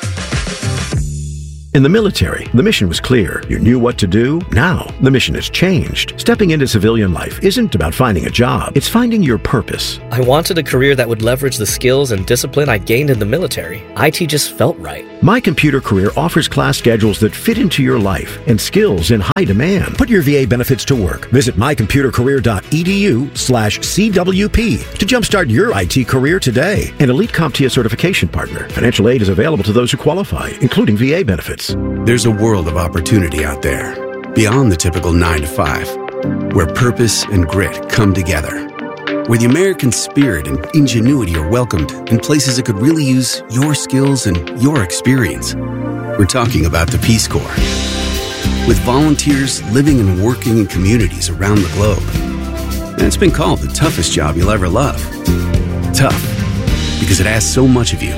In the military, the mission was clear. You knew what to do. Now, the mission has changed. Stepping into civilian life isn't about finding a job. It's finding your purpose. I wanted a career that would leverage the skills and discipline I gained in the military. I T just felt right. My Computer Career offers class schedules that fit into your life and skills in high demand. Put your V A benefits to work. Visit mycomputercareer.edu slash CWP to jumpstart your I T career today. An Elite CompTIA certification partner. Financial aid is available to those who qualify, including V A benefits. There's a world of opportunity out there, beyond the typical nine to five, where purpose and grit come together, where the American spirit and ingenuity are welcomed in places that could really use your skills and your experience. We're talking about the Peace Corps. With volunteers living and working in communities around the globe. And it's been called the toughest job you'll ever love. Tough, because it asks so much of you.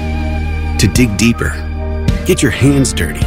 To dig deeper, get your hands dirty,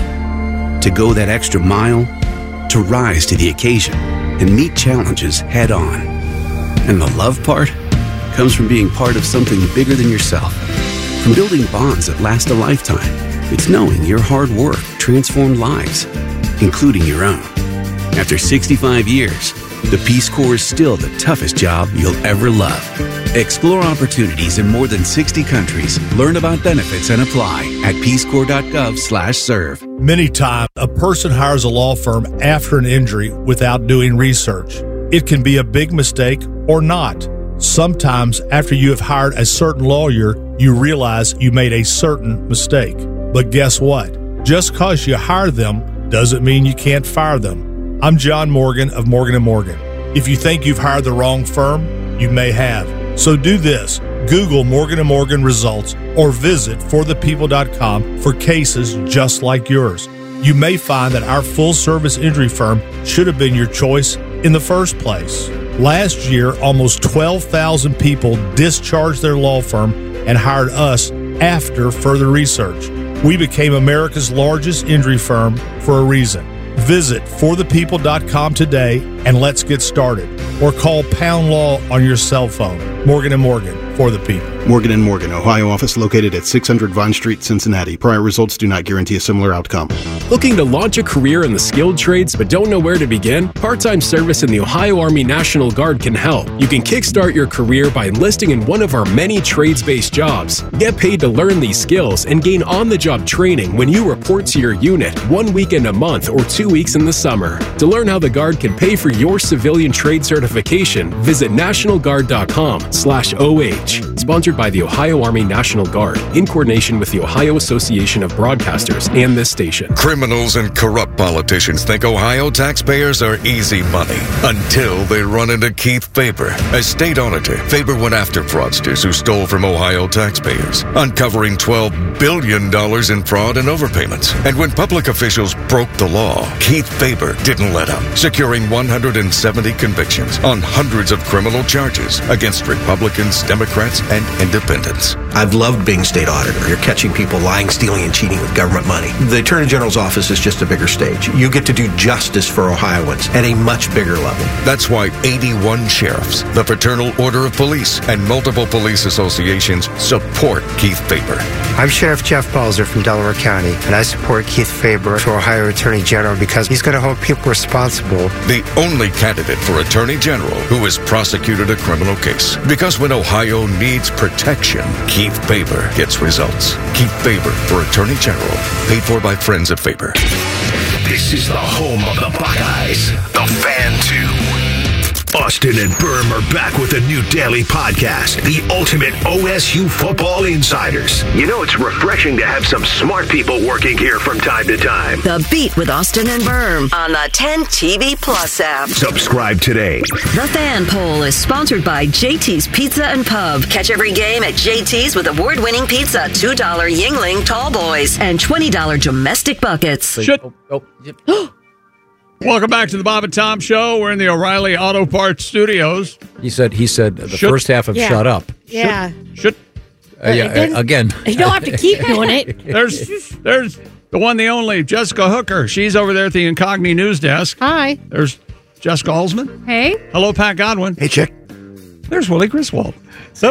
to go that extra mile, to rise to the occasion and meet challenges head on. And the love part comes from being part of something bigger than yourself, from building bonds that last a lifetime. It's knowing your hard work transformed lives, including your own. After sixty-five years, the Peace Corps is still the toughest job you'll ever love. Explore opportunities in more than sixty countries. Learn about benefits and apply at peacecorps.gov slash serve. Many times, a person hires a law firm after an injury without doing research. It can be a big mistake or not. Sometimes, after you have hired a certain lawyer, you realize you made a certain mistake. But guess what? Just because you hire them doesn't mean you can't fire them. I'm John Morgan of Morgan and Morgan. If you think you've hired the wrong firm, you may have. So do this. Google Morgan and Morgan results or visit for the people dot com for cases just like yours. You may find that our full-service injury firm should have been your choice in the first place. Last year, almost twelve thousand people discharged their law firm and hired us after further research. We became America's largest injury firm for a reason. Visit for the people dot com today and let's get started. Or call Pound Law on your cell phone. Morgan and Morgan, for the people. Morgan and Morgan, Ohio office located at six hundred Vine Street, Cincinnati. Prior results do not guarantee a similar outcome. Looking to launch a career in the skilled trades but don't know where to begin? Part-time service in the Ohio Army National Guard can help. You can kickstart your career by enlisting in one of our many trades-based jobs. Get paid to learn these skills and gain on-the-job training when you report to your unit one weekend a month or two weeks in the summer. To learn how the Guard can pay for your civilian trade certification, visit national guard dot com slash O H. Sponsored by the Ohio Army National Guard in coordination with the Ohio Association of Broadcasters and this station. Criminals and corrupt politicians think Ohio taxpayers are easy money until they run into Keith Faber. As state auditor, Faber went after fraudsters who stole from Ohio taxpayers, uncovering twelve billion dollars in fraud and overpayments. And when public officials broke the law, Keith Faber didn't let up, securing one hundred seventy convictions on hundreds of criminal charges against Republicans, Democrats, and independents. I've loved being state auditor. You're catching people lying, stealing, and cheating with government money. The Attorney General's office is just a bigger stage. You get to do justice for Ohioans at a much bigger level. That's why eighty-one sheriffs, the Fraternal Order of Police, and multiple police associations support Keith Faber. I'm Sheriff Jeff Balzer from Delaware County, and I support Keith Faber for Ohio Attorney General because he's going to hold people responsible. The only candidate for Attorney General who has prosecuted a criminal case. Because when Ohio needs protection, Keith Faber gets results. Keith Faber for Attorney General. Paid for by friends at Faber. This is the home of the Buckeyes. The Fan two. Austin and Berm are back with a new daily podcast, the Ultimate O S U Football Insiders. You know, it's refreshing to have some smart people working here from time to time. The Beat with Austin and Berm on the ten T V Plus app. Subscribe today. The Fan Poll is sponsored by J T's Pizza and Pub. Catch every game at J T's with award-winning pizza, two dollar Yingling Tall Boys, and twenty dollar domestic buckets. Shut. Oh, oh. Welcome back to the Bob and Tom Show. We're in the O'Reilly Auto Parts Studios. He said. He said the Shut. first half of Yeah. "Shut Up." Yeah. Shut. Uh, yeah, didn't- uh, again. You don't have to keep doing it. There's, there's the one, the only Jessica Hooker. She's over there at the Incogni News Desk. Hi. There's Jessica Alsman. Hey. Hello, Pat Godwin. Hey, Chick. There's Willie Griswold. So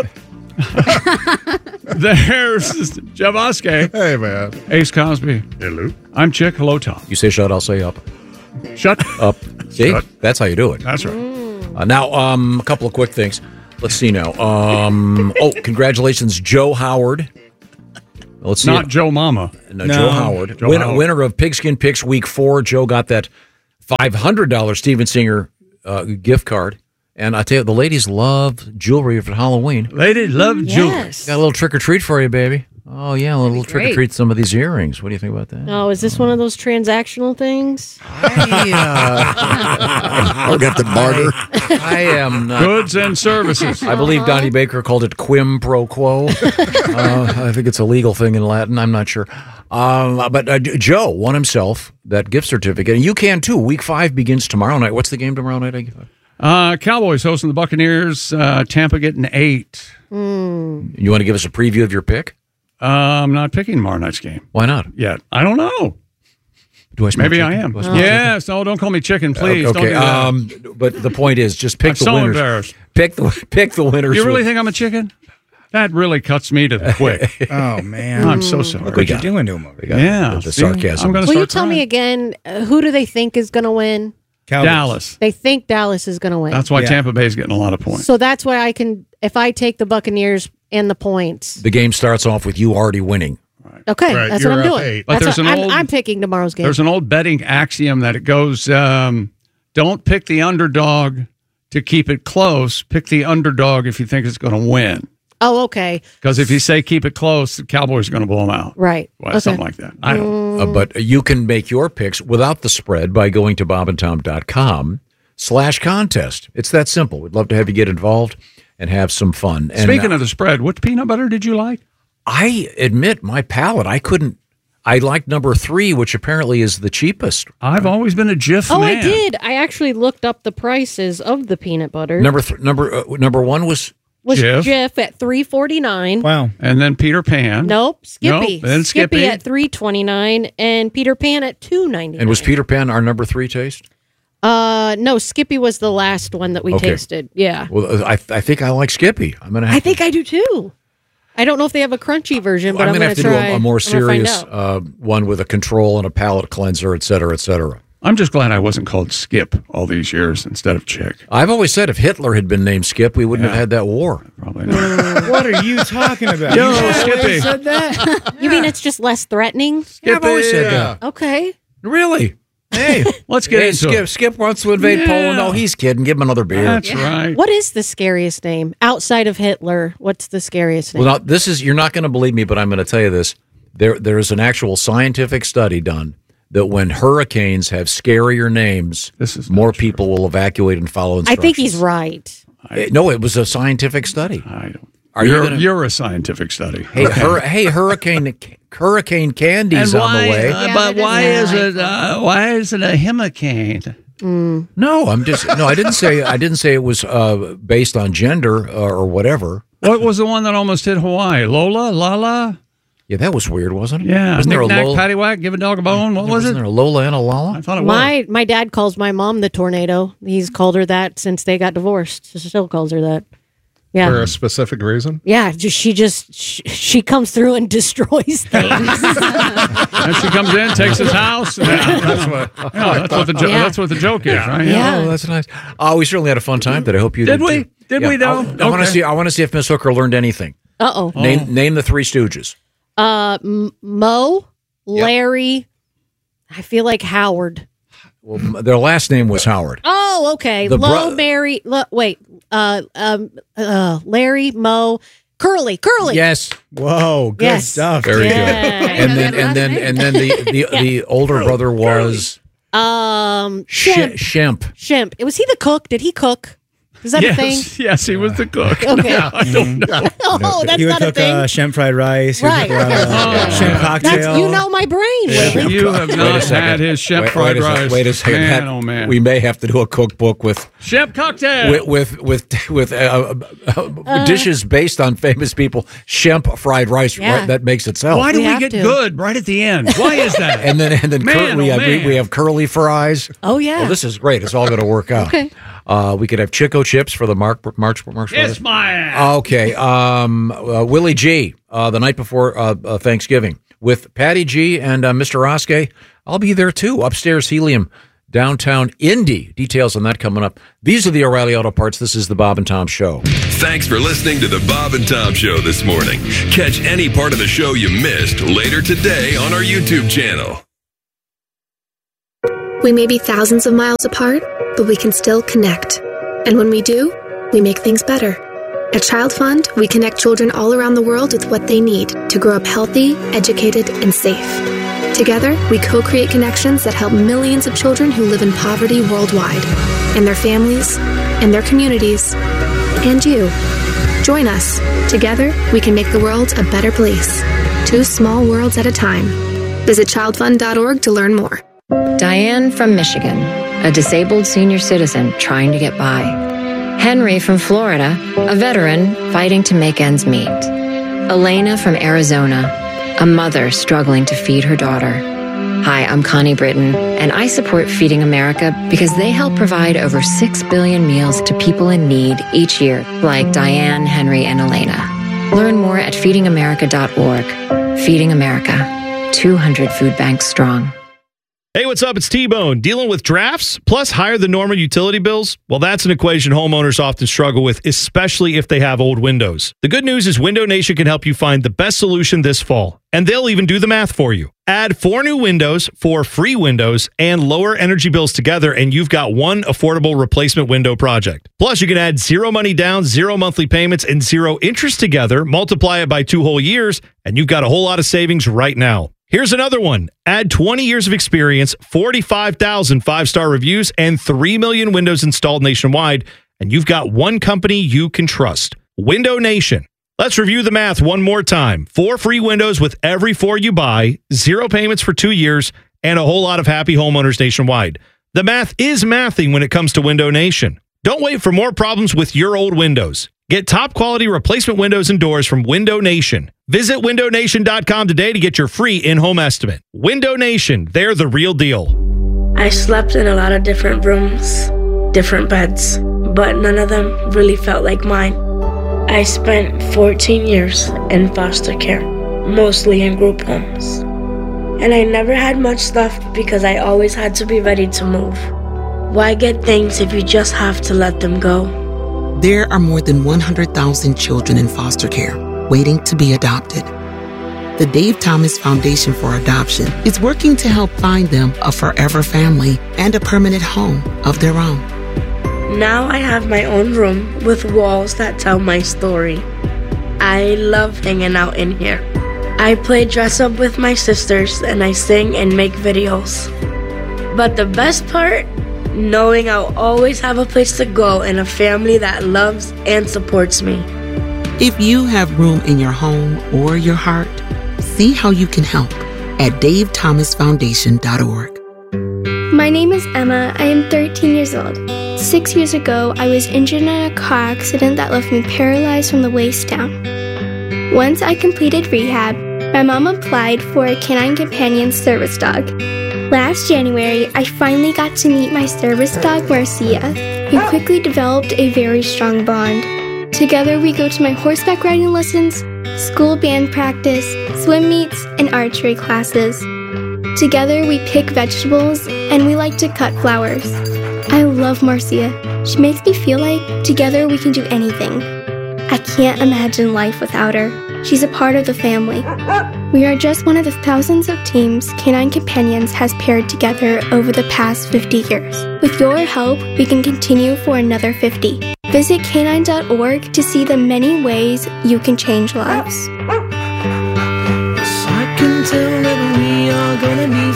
there's Jeff Oskey. Hey, man. Ace Cosby. Hello. I'm Chick. Hello, Tom. You say shut, I'll say up. Shut up. See, Shut. that's how you do it. That's right. Uh, now, um, a couple of quick things. Let's see now. Um, oh, congratulations, Joe Howard. Let's see. Not Joe Mama. No, Joe Howard. Joe Win- Howard. Winner of Pigskin Picks Week Four. Joe got that five hundred dollars Steven Singer uh, gift card. And I tell you, the ladies love jewelry for Halloween. Ladies love jewelry. Yes. Got a little trick or treat for you, baby. Oh yeah, a little trick or great. treat. Some of these earrings. What do you think about that? Oh, is this one of those transactional things? I got the barter. I am not. Goods and services. I believe Donnie Baker called it quim pro quo. uh, I think it's a legal thing in Latin. I'm not sure. Um, but uh, Joe won himself that gift certificate. And you can too. Week five begins tomorrow night. What's the game tomorrow night? I Uh, Cowboys hosting the Buccaneers. Uh, Tampa getting eight. Mm. You want to give us a preview of your pick? Uh, I'm not picking tomorrow night's game. Why not? Yet. I don't know. Do I smell Maybe chicken? I am. Do I smell Yes. No, don't call me chicken, please. Okay. Don't do that. Um, but the point is, just pick I'm the so winners. embarrassed. Pick the pick the winners. You really with- think I'm a chicken? That really cuts me to the quick. Oh, man. I'm so sorry. Look what you're doing to him over there. Yeah. the, the see? sarcasm. I'm going to Will start you tell me again, uh, who do they think is going to win? Cowboys. Dallas. They think Dallas is going to win. That's why Yeah. Tampa Bay is getting a lot of points. So that's why I can, if I take the Buccaneers and the points. The game starts off with you already winning. Okay, Right, that's you're what I'm up doing. eight. But That's there's what- an I'm, old- I'm picking tomorrow's game. There's an old betting axiom that it goes, um, don't pick the underdog to keep it close. Pick the underdog if you think it's going to win. Oh, okay. Because if you say keep it close, the Cowboys are going to blow them out. Right. Well, Okay. Something like that. I don't Uh, but you can make your picks without the spread by going to bobandtom.com slash contest. It's that simple. We'd love to have you get involved and have some fun. And Speaking uh, of the spread, what peanut butter did you like? I admit my palate, I couldn't. I liked number three, which apparently is the cheapest. I've always been a Jif Oh, man. I did. I actually looked up the prices of the peanut butter. Number th- number uh, number one was was Jif. Jif at three forty nine. Wow. And then Peter Pan. Nope, Skippy. Nope, then Skippy. at three twenty nine, and Peter Pan at two ninety nine. and was Peter Pan our number three taste? Uh, no, Skippy was the last one that we Okay. tasted. Yeah, Well, I I think I like Skippy. I'm gonna. Have I think I do too. I don't know if they have a crunchy version, but I'm I'm, gonna going have to to try do a, a more I'm gonna find serious out. uh, one with a control and a palate cleanser, et cetera, et cetera. I'm just glad I wasn't called Skip all these years instead of Chick. I've always said if Hitler had been named Skip, we wouldn't Yeah. have had that war. Probably not. What are you talking about? Yo, you always Skippy. said that? You mean it's just less threatening? Yeah, I've always said that. Okay. Really? Hey, Let's get hey, into Skip. it. Skip wants to invade Yeah. Poland. No, he's kidding. Give him another beer. That's right. What is the scariest name outside of Hitler? What's the scariest name? Well, now, this is, you're not going to believe me, but I'm going to tell you this. There, there is an actual scientific study done that when hurricanes have scarier names, This is more people will evacuate and follow I instructions. think he's right. Eh, No, it was a scientific study. I don't. Are you you're, gonna- you're a scientific study. Hey, hur- hey, hurricane, hurricane candy's on the way. uh, Yeah, but that why doesn't is sound it? Uh, why is it a hurricane? No, I'm just no. I didn't say. I didn't say it was uh, based on gender uh, or whatever. What was the one that almost hit Hawaii? Lola, Lala. Yeah, that was weird, wasn't it? Yeah, wasn't there a knick-knack, Lola? paddywhack, give a dog a bone. What was wasn't it? there a Lola and a Lala? I thought it was. My my dad calls my mom the tornado. He's called her that since they got divorced. He still calls her that. Yeah. For a specific reason? Yeah, just, she just she, she comes through and destroys things. And she comes in, takes his house. And that's what. Yeah, that's what the jo- Yeah. that's what the joke is, right? Yeah. Oh, that's nice. Oh, we certainly had a fun time today. I hope you did. Did we? too. Did Yeah. we though? I, I want to Okay. see. I want to see if Miss Hooker learned anything. Uh oh. Name name the Three Stooges. Uh, M- Mo, Larry. I feel like Howard. Well, m- their last name was Howard. Oh, Oh, okay. The Low, bro- Mary. Lo, wait. Uh, um, uh, Larry, Mo, Curly, Curly. Yes. Whoa, good Yes. stuff. Very Yeah. good. And then and then and then the the, Yeah. the older brother was Um, Sh- Shemp. Shemp. Shemp. Was he the cook? Did he cook? Is that yes, a thing? yes, he was the cook. Okay. Yeah, I don't know. Oh, that's he would not a cook thing. uh, shrimp fried rice. He would Right. cook, uh, shrimp cocktail. That's, you know my brain, Willie. You have Wait a not second. had his Shemp Wait- fried wait a sec- rice. Wait a second. Man, That- oh, man. We may have to do a cookbook with Shemp cocktail. with with with, with uh, uh, dishes based on famous people. Shemp fried rice. Yeah. Right, that makes itself. Why do We we, have get to. good right at the end? Why is that? And then and then Man, cur- we oh, have we, man. we have curly fries. Oh, yeah. Well, this is great. It's all going to work out. Okay. Uh, we could have Chico chips for the March March March. Kiss my ass. Okay. Um, uh, Willie G. Uh, the night before uh, uh, Thanksgiving with Patty G. and uh, Mister Oskey. I'll be there too. Upstairs Helium, downtown Indy. Details on that coming up. These are the O'Reilly Auto Parts. This is the Bob and Tom Show. Thanks for listening to the Bob and Tom Show this morning. Catch any part of the show you missed later today on our YouTube channel. We may be thousands of miles apart, but we can still connect. And when we do, we make things better. At Child Fund, we connect children all around the world with what they need to grow up healthy, educated, and safe. Together, we co-create connections that help millions of children who live in poverty worldwide, and their families, and their communities, and you. Join us. Together, we can make the world a better place. Two small worlds at a time. Visit child fund dot org to learn more. Diane from Michigan, a disabled senior citizen trying to get by. Henry from Florida, a veteran fighting to make ends meet. Elena from Arizona, a mother struggling to feed her daughter. Hi, I'm Connie Britton, and I support Feeding America because they help provide over six billion meals to people in need each year, like Diane, Henry, and Elena. Learn more at feeding america dot org. Feeding America, two hundred food banks strong. Hey, what's up? It's T-Bone. Dealing with drafts plus higher than normal utility bills? Well, that's an equation homeowners often struggle with, especially if they have old windows. The good news is Window Nation can help you find the best solution this fall, and they'll even do the math for you. Add four new windows, four free windows, and lower energy bills together, and you've got one affordable replacement window project. Plus, you can add zero money down, zero monthly payments, and zero interest together, multiply it by two whole years, and you've got a whole lot of savings right now. Here's another one. Add twenty years of experience, forty-five thousand five-star reviews, and three million windows installed nationwide, and you've got one company you can trust. Window Nation. Let's review the math one more time. Four free windows with every four you buy, zero payments for two years, and a whole lot of happy homeowners nationwide. The math is mathing when it comes to Window Nation. Don't wait for more problems with your old windows. Get top quality replacement windows and doors from Window Nation. Visit window nation dot com today to get your free in-home estimate. Window Nation, they're the real deal. I slept in a lot of different rooms, different beds, but none of them really felt like mine. I spent fourteen years in foster care, mostly in group homes. And I never had much stuff because I always had to be ready to move. Why get things if you just have to let them go? There are more than one hundred thousand children in foster care waiting to be adopted. The Dave Thomas Foundation for Adoption is working to help find them a forever family and a permanent home of their own. Now I have my own room with walls that tell my story. I love hanging out in here. I play dress up with my sisters and I sing and make videos. But the best part? Knowing I'll always have a place to go and a family that loves and supports me. If you have room in your home or your heart, see how you can help at dave thomas foundation dot org. My name is Emma. I am thirteen years old. Six years ago, I was injured in a car accident that left me paralyzed from the waist down. Once I completed rehab, my mom applied for a Canine Companion service dog. Last January, I finally got to meet my service dog, Marcia, who quickly developed a very strong bond. Together, we go to my horseback riding lessons, school band practice, swim meets, and archery classes. Together, we pick vegetables, and we like to cut flowers. I love Marcia. She makes me feel like together we can do anything. I can't imagine life without her. She's a part of the family. We are just one of the thousands of teams Canine Companions has paired together over the past fifty years. With your help, we can continue for another fifty. Visit canine dot org to see the many ways you can change lives. I can tell that we are gonna be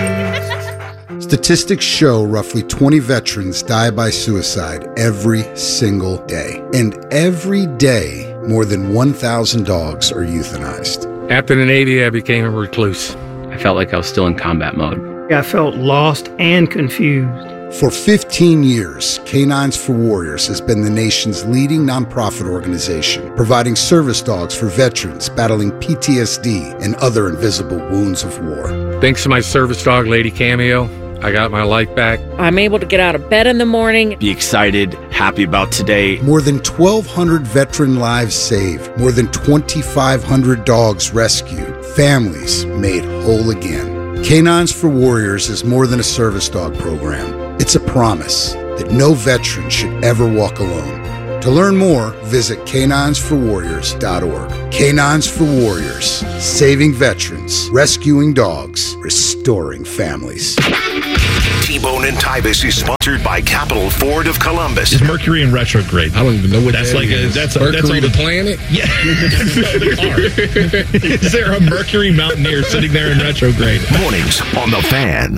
friends. Statistics show roughly twenty veterans die by suicide every single day. And every day, more than one thousand dogs are euthanized. After the Navy, I became a recluse. I felt like I was still in combat mode. I felt lost and confused. For fifteen years, Canines for Warriors has been the nation's leading nonprofit organization, providing service dogs for veterans battling P T S D and other invisible wounds of war. Thanks to my service dog, Lady Cameo, I got my life back. I'm able to get out of bed in the morning. Be excited, happy about today. More than twelve hundred veteran lives saved. More than twenty-five hundred dogs rescued. Families made whole again. Canines for Warriors is more than a service dog program. It's a promise that no veteran should ever walk alone. To learn more, visit canines for warriors dot org. Canines for Warriors, saving veterans, rescuing dogs, restoring families. T-Bone and Tybus is sponsored by Capital Ford of Columbus. Is Mercury in retrograde? I don't even know what that's that like. is. A, that's Mercury a, that's the planet? Yeah. No, there are. Is there a Mercury mountaineer sitting there in retrograde? Mornings on the Fan.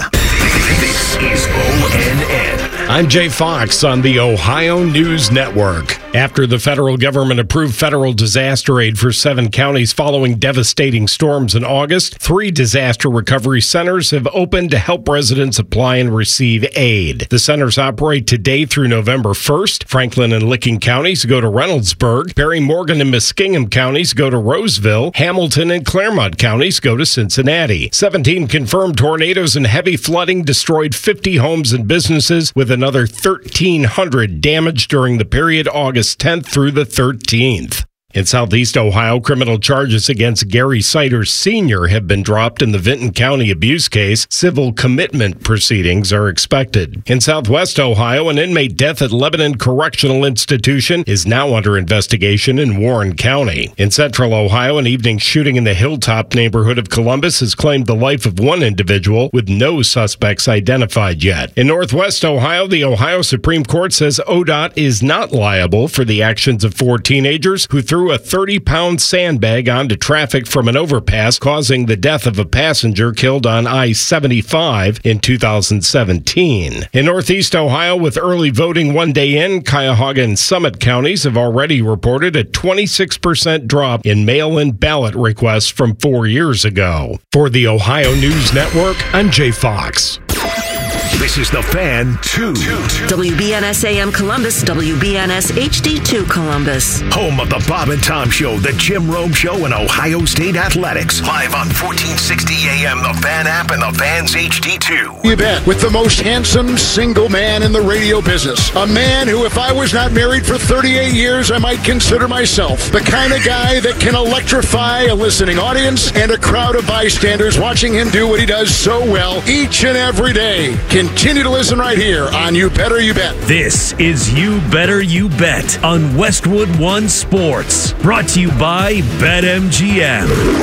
This is O N N. I'm Jay Fox on the Ohio News Network. After the federal government approved federal disaster aid for seven counties following devastating storms in August, three disaster recovery centers have opened to help residents apply and receive aid. The centers operate today through November first. Franklin and Licking counties go to Reynoldsburg. Barry Morgan and Muskingum counties go to Roseville. Hamilton and Claremont counties go to Cincinnati. seventeen confirmed tornadoes and heavy flooding destroyed fifty homes and businesses, with another thirteen hundred damaged during the period August tenth through the thirteenth. In Southeast Ohio, criminal charges against Gary Siders Senior have been dropped in the Vinton County abuse case. Civil commitment proceedings are expected. In Southwest Ohio, an inmate death at Lebanon Correctional Institution is now under investigation in Warren County. In Central Ohio, an evening shooting in the Hilltop neighborhood of Columbus has claimed the life of one individual, with no suspects identified yet. In Northwest Ohio, the Ohio Supreme Court says O D O T is not liable for the actions of four teenagers who threw a thirty-pound sandbag onto traffic from an overpass, causing the death of a passenger killed on I seventy-five in two thousand seventeen. In Northeast Ohio, with early voting one day in, Cuyahoga and Summit counties have already reported a twenty-six percent drop in mail-in ballot requests from four years ago. For the Ohio News Network, I'm Jay Fox. This is the Fan two. W B N S A M Columbus, W B N S H D two Columbus. Home of the Bob and Tom Show, the Jim Rome Show, and Ohio State Athletics. Live on fourteen sixty A M, the Fan app, and the Fan's H D two. You bet. With the most handsome single man in the radio business. A man who, if I was not married for thirty-eight years, I might consider myself the kind of guy that can electrify a listening audience and a crowd of bystanders watching him do what he does so well each and every day. Continue to listen right here on You Better You Bet. This is You Better You Bet on Westwood One Sports. Brought to you by BetMGM.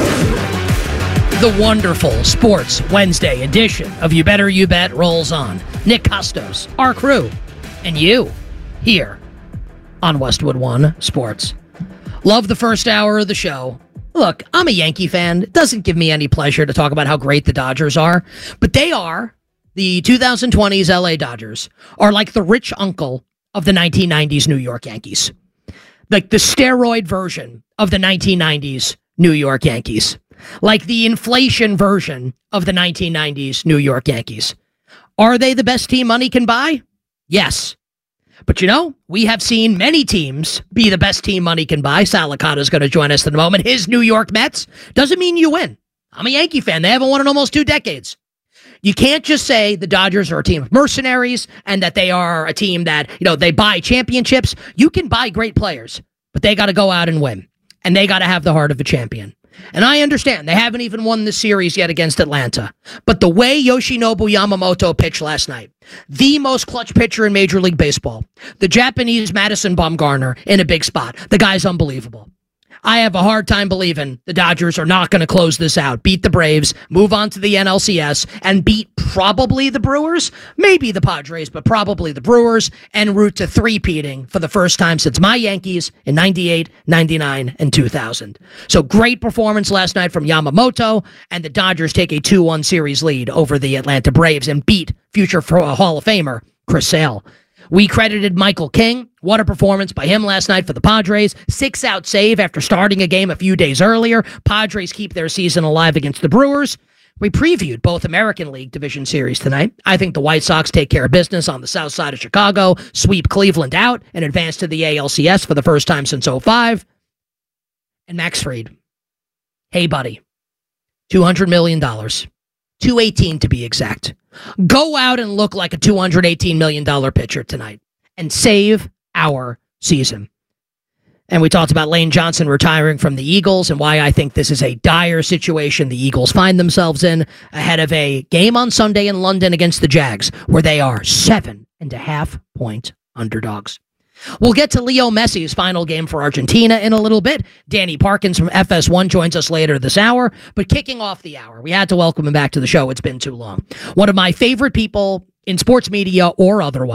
The wonderful Sports Wednesday edition of You Better You Bet rolls on. Nick Costos, our crew, and you here on Westwood One Sports. Love the first hour of the show. Look, I'm a Yankee fan. It doesn't give me any pleasure to talk about how great the Dodgers are, but they are. The twenty twenties L A Dodgers are like the rich uncle of the nineteen nineties New York Yankees. Like the steroid version of the nineteen nineties New York Yankees. Like the inflation version of the nineteen nineties New York Yankees. Are they the best team money can buy? Yes. But you know, we have seen many teams be the best team money can buy. Sal Licata's going to join us in a moment. His New York Mets doesn't mean you win. I'm a Yankee fan. They haven't won in almost two decades. You can't just say the Dodgers are a team of mercenaries and that they are a team that, you know, they buy championships. You can buy great players, but they got to go out and win. And they got to have the heart of a champion. And I understand they haven't even won the series yet against Atlanta. But the way Yoshinobu Yamamoto pitched last night, the most clutch pitcher in Major League Baseball, the Japanese Madison Bumgarner in a big spot, the guy's unbelievable. I have a hard time believing the Dodgers are not going to close this out, beat the Braves, move on to the N L C S, and beat probably the Brewers, maybe the Padres, but probably the Brewers, en route to three-peating for the first time since my Yankees in ninety-eight, ninety-nine, and two thousand. So great performance last night from Yamamoto, and the Dodgers take a two one series lead over the Atlanta Braves and beat future Hall of Famer Chris Sale. We credited Michael King. What a performance by him last night for the Padres. Six-out save after starting a game a few days earlier. Padres keep their season alive against the Brewers. We previewed both American League Division Series tonight. I think the White Sox take care of business on the south side of Chicago, sweep Cleveland out, and advance to the A L C S for the first time since oh five. And Max Fried. Hey, buddy. two hundred million dollars. two eighteen to be exact. Go out and look like a two hundred eighteen million dollars pitcher tonight and save our season. And we talked about Lane Johnson retiring from the Eagles and why I think this is a dire situation the Eagles find themselves in ahead of a game on Sunday in London against the Jags, where they are seven and a half point underdogs. We'll get to Leo Messi's final game for Argentina in a little bit. Danny Parkins from F S one joins us later this hour. But kicking off the hour, we had to welcome him back to the show. It's been too long. One of my favorite people in sports media or otherwise.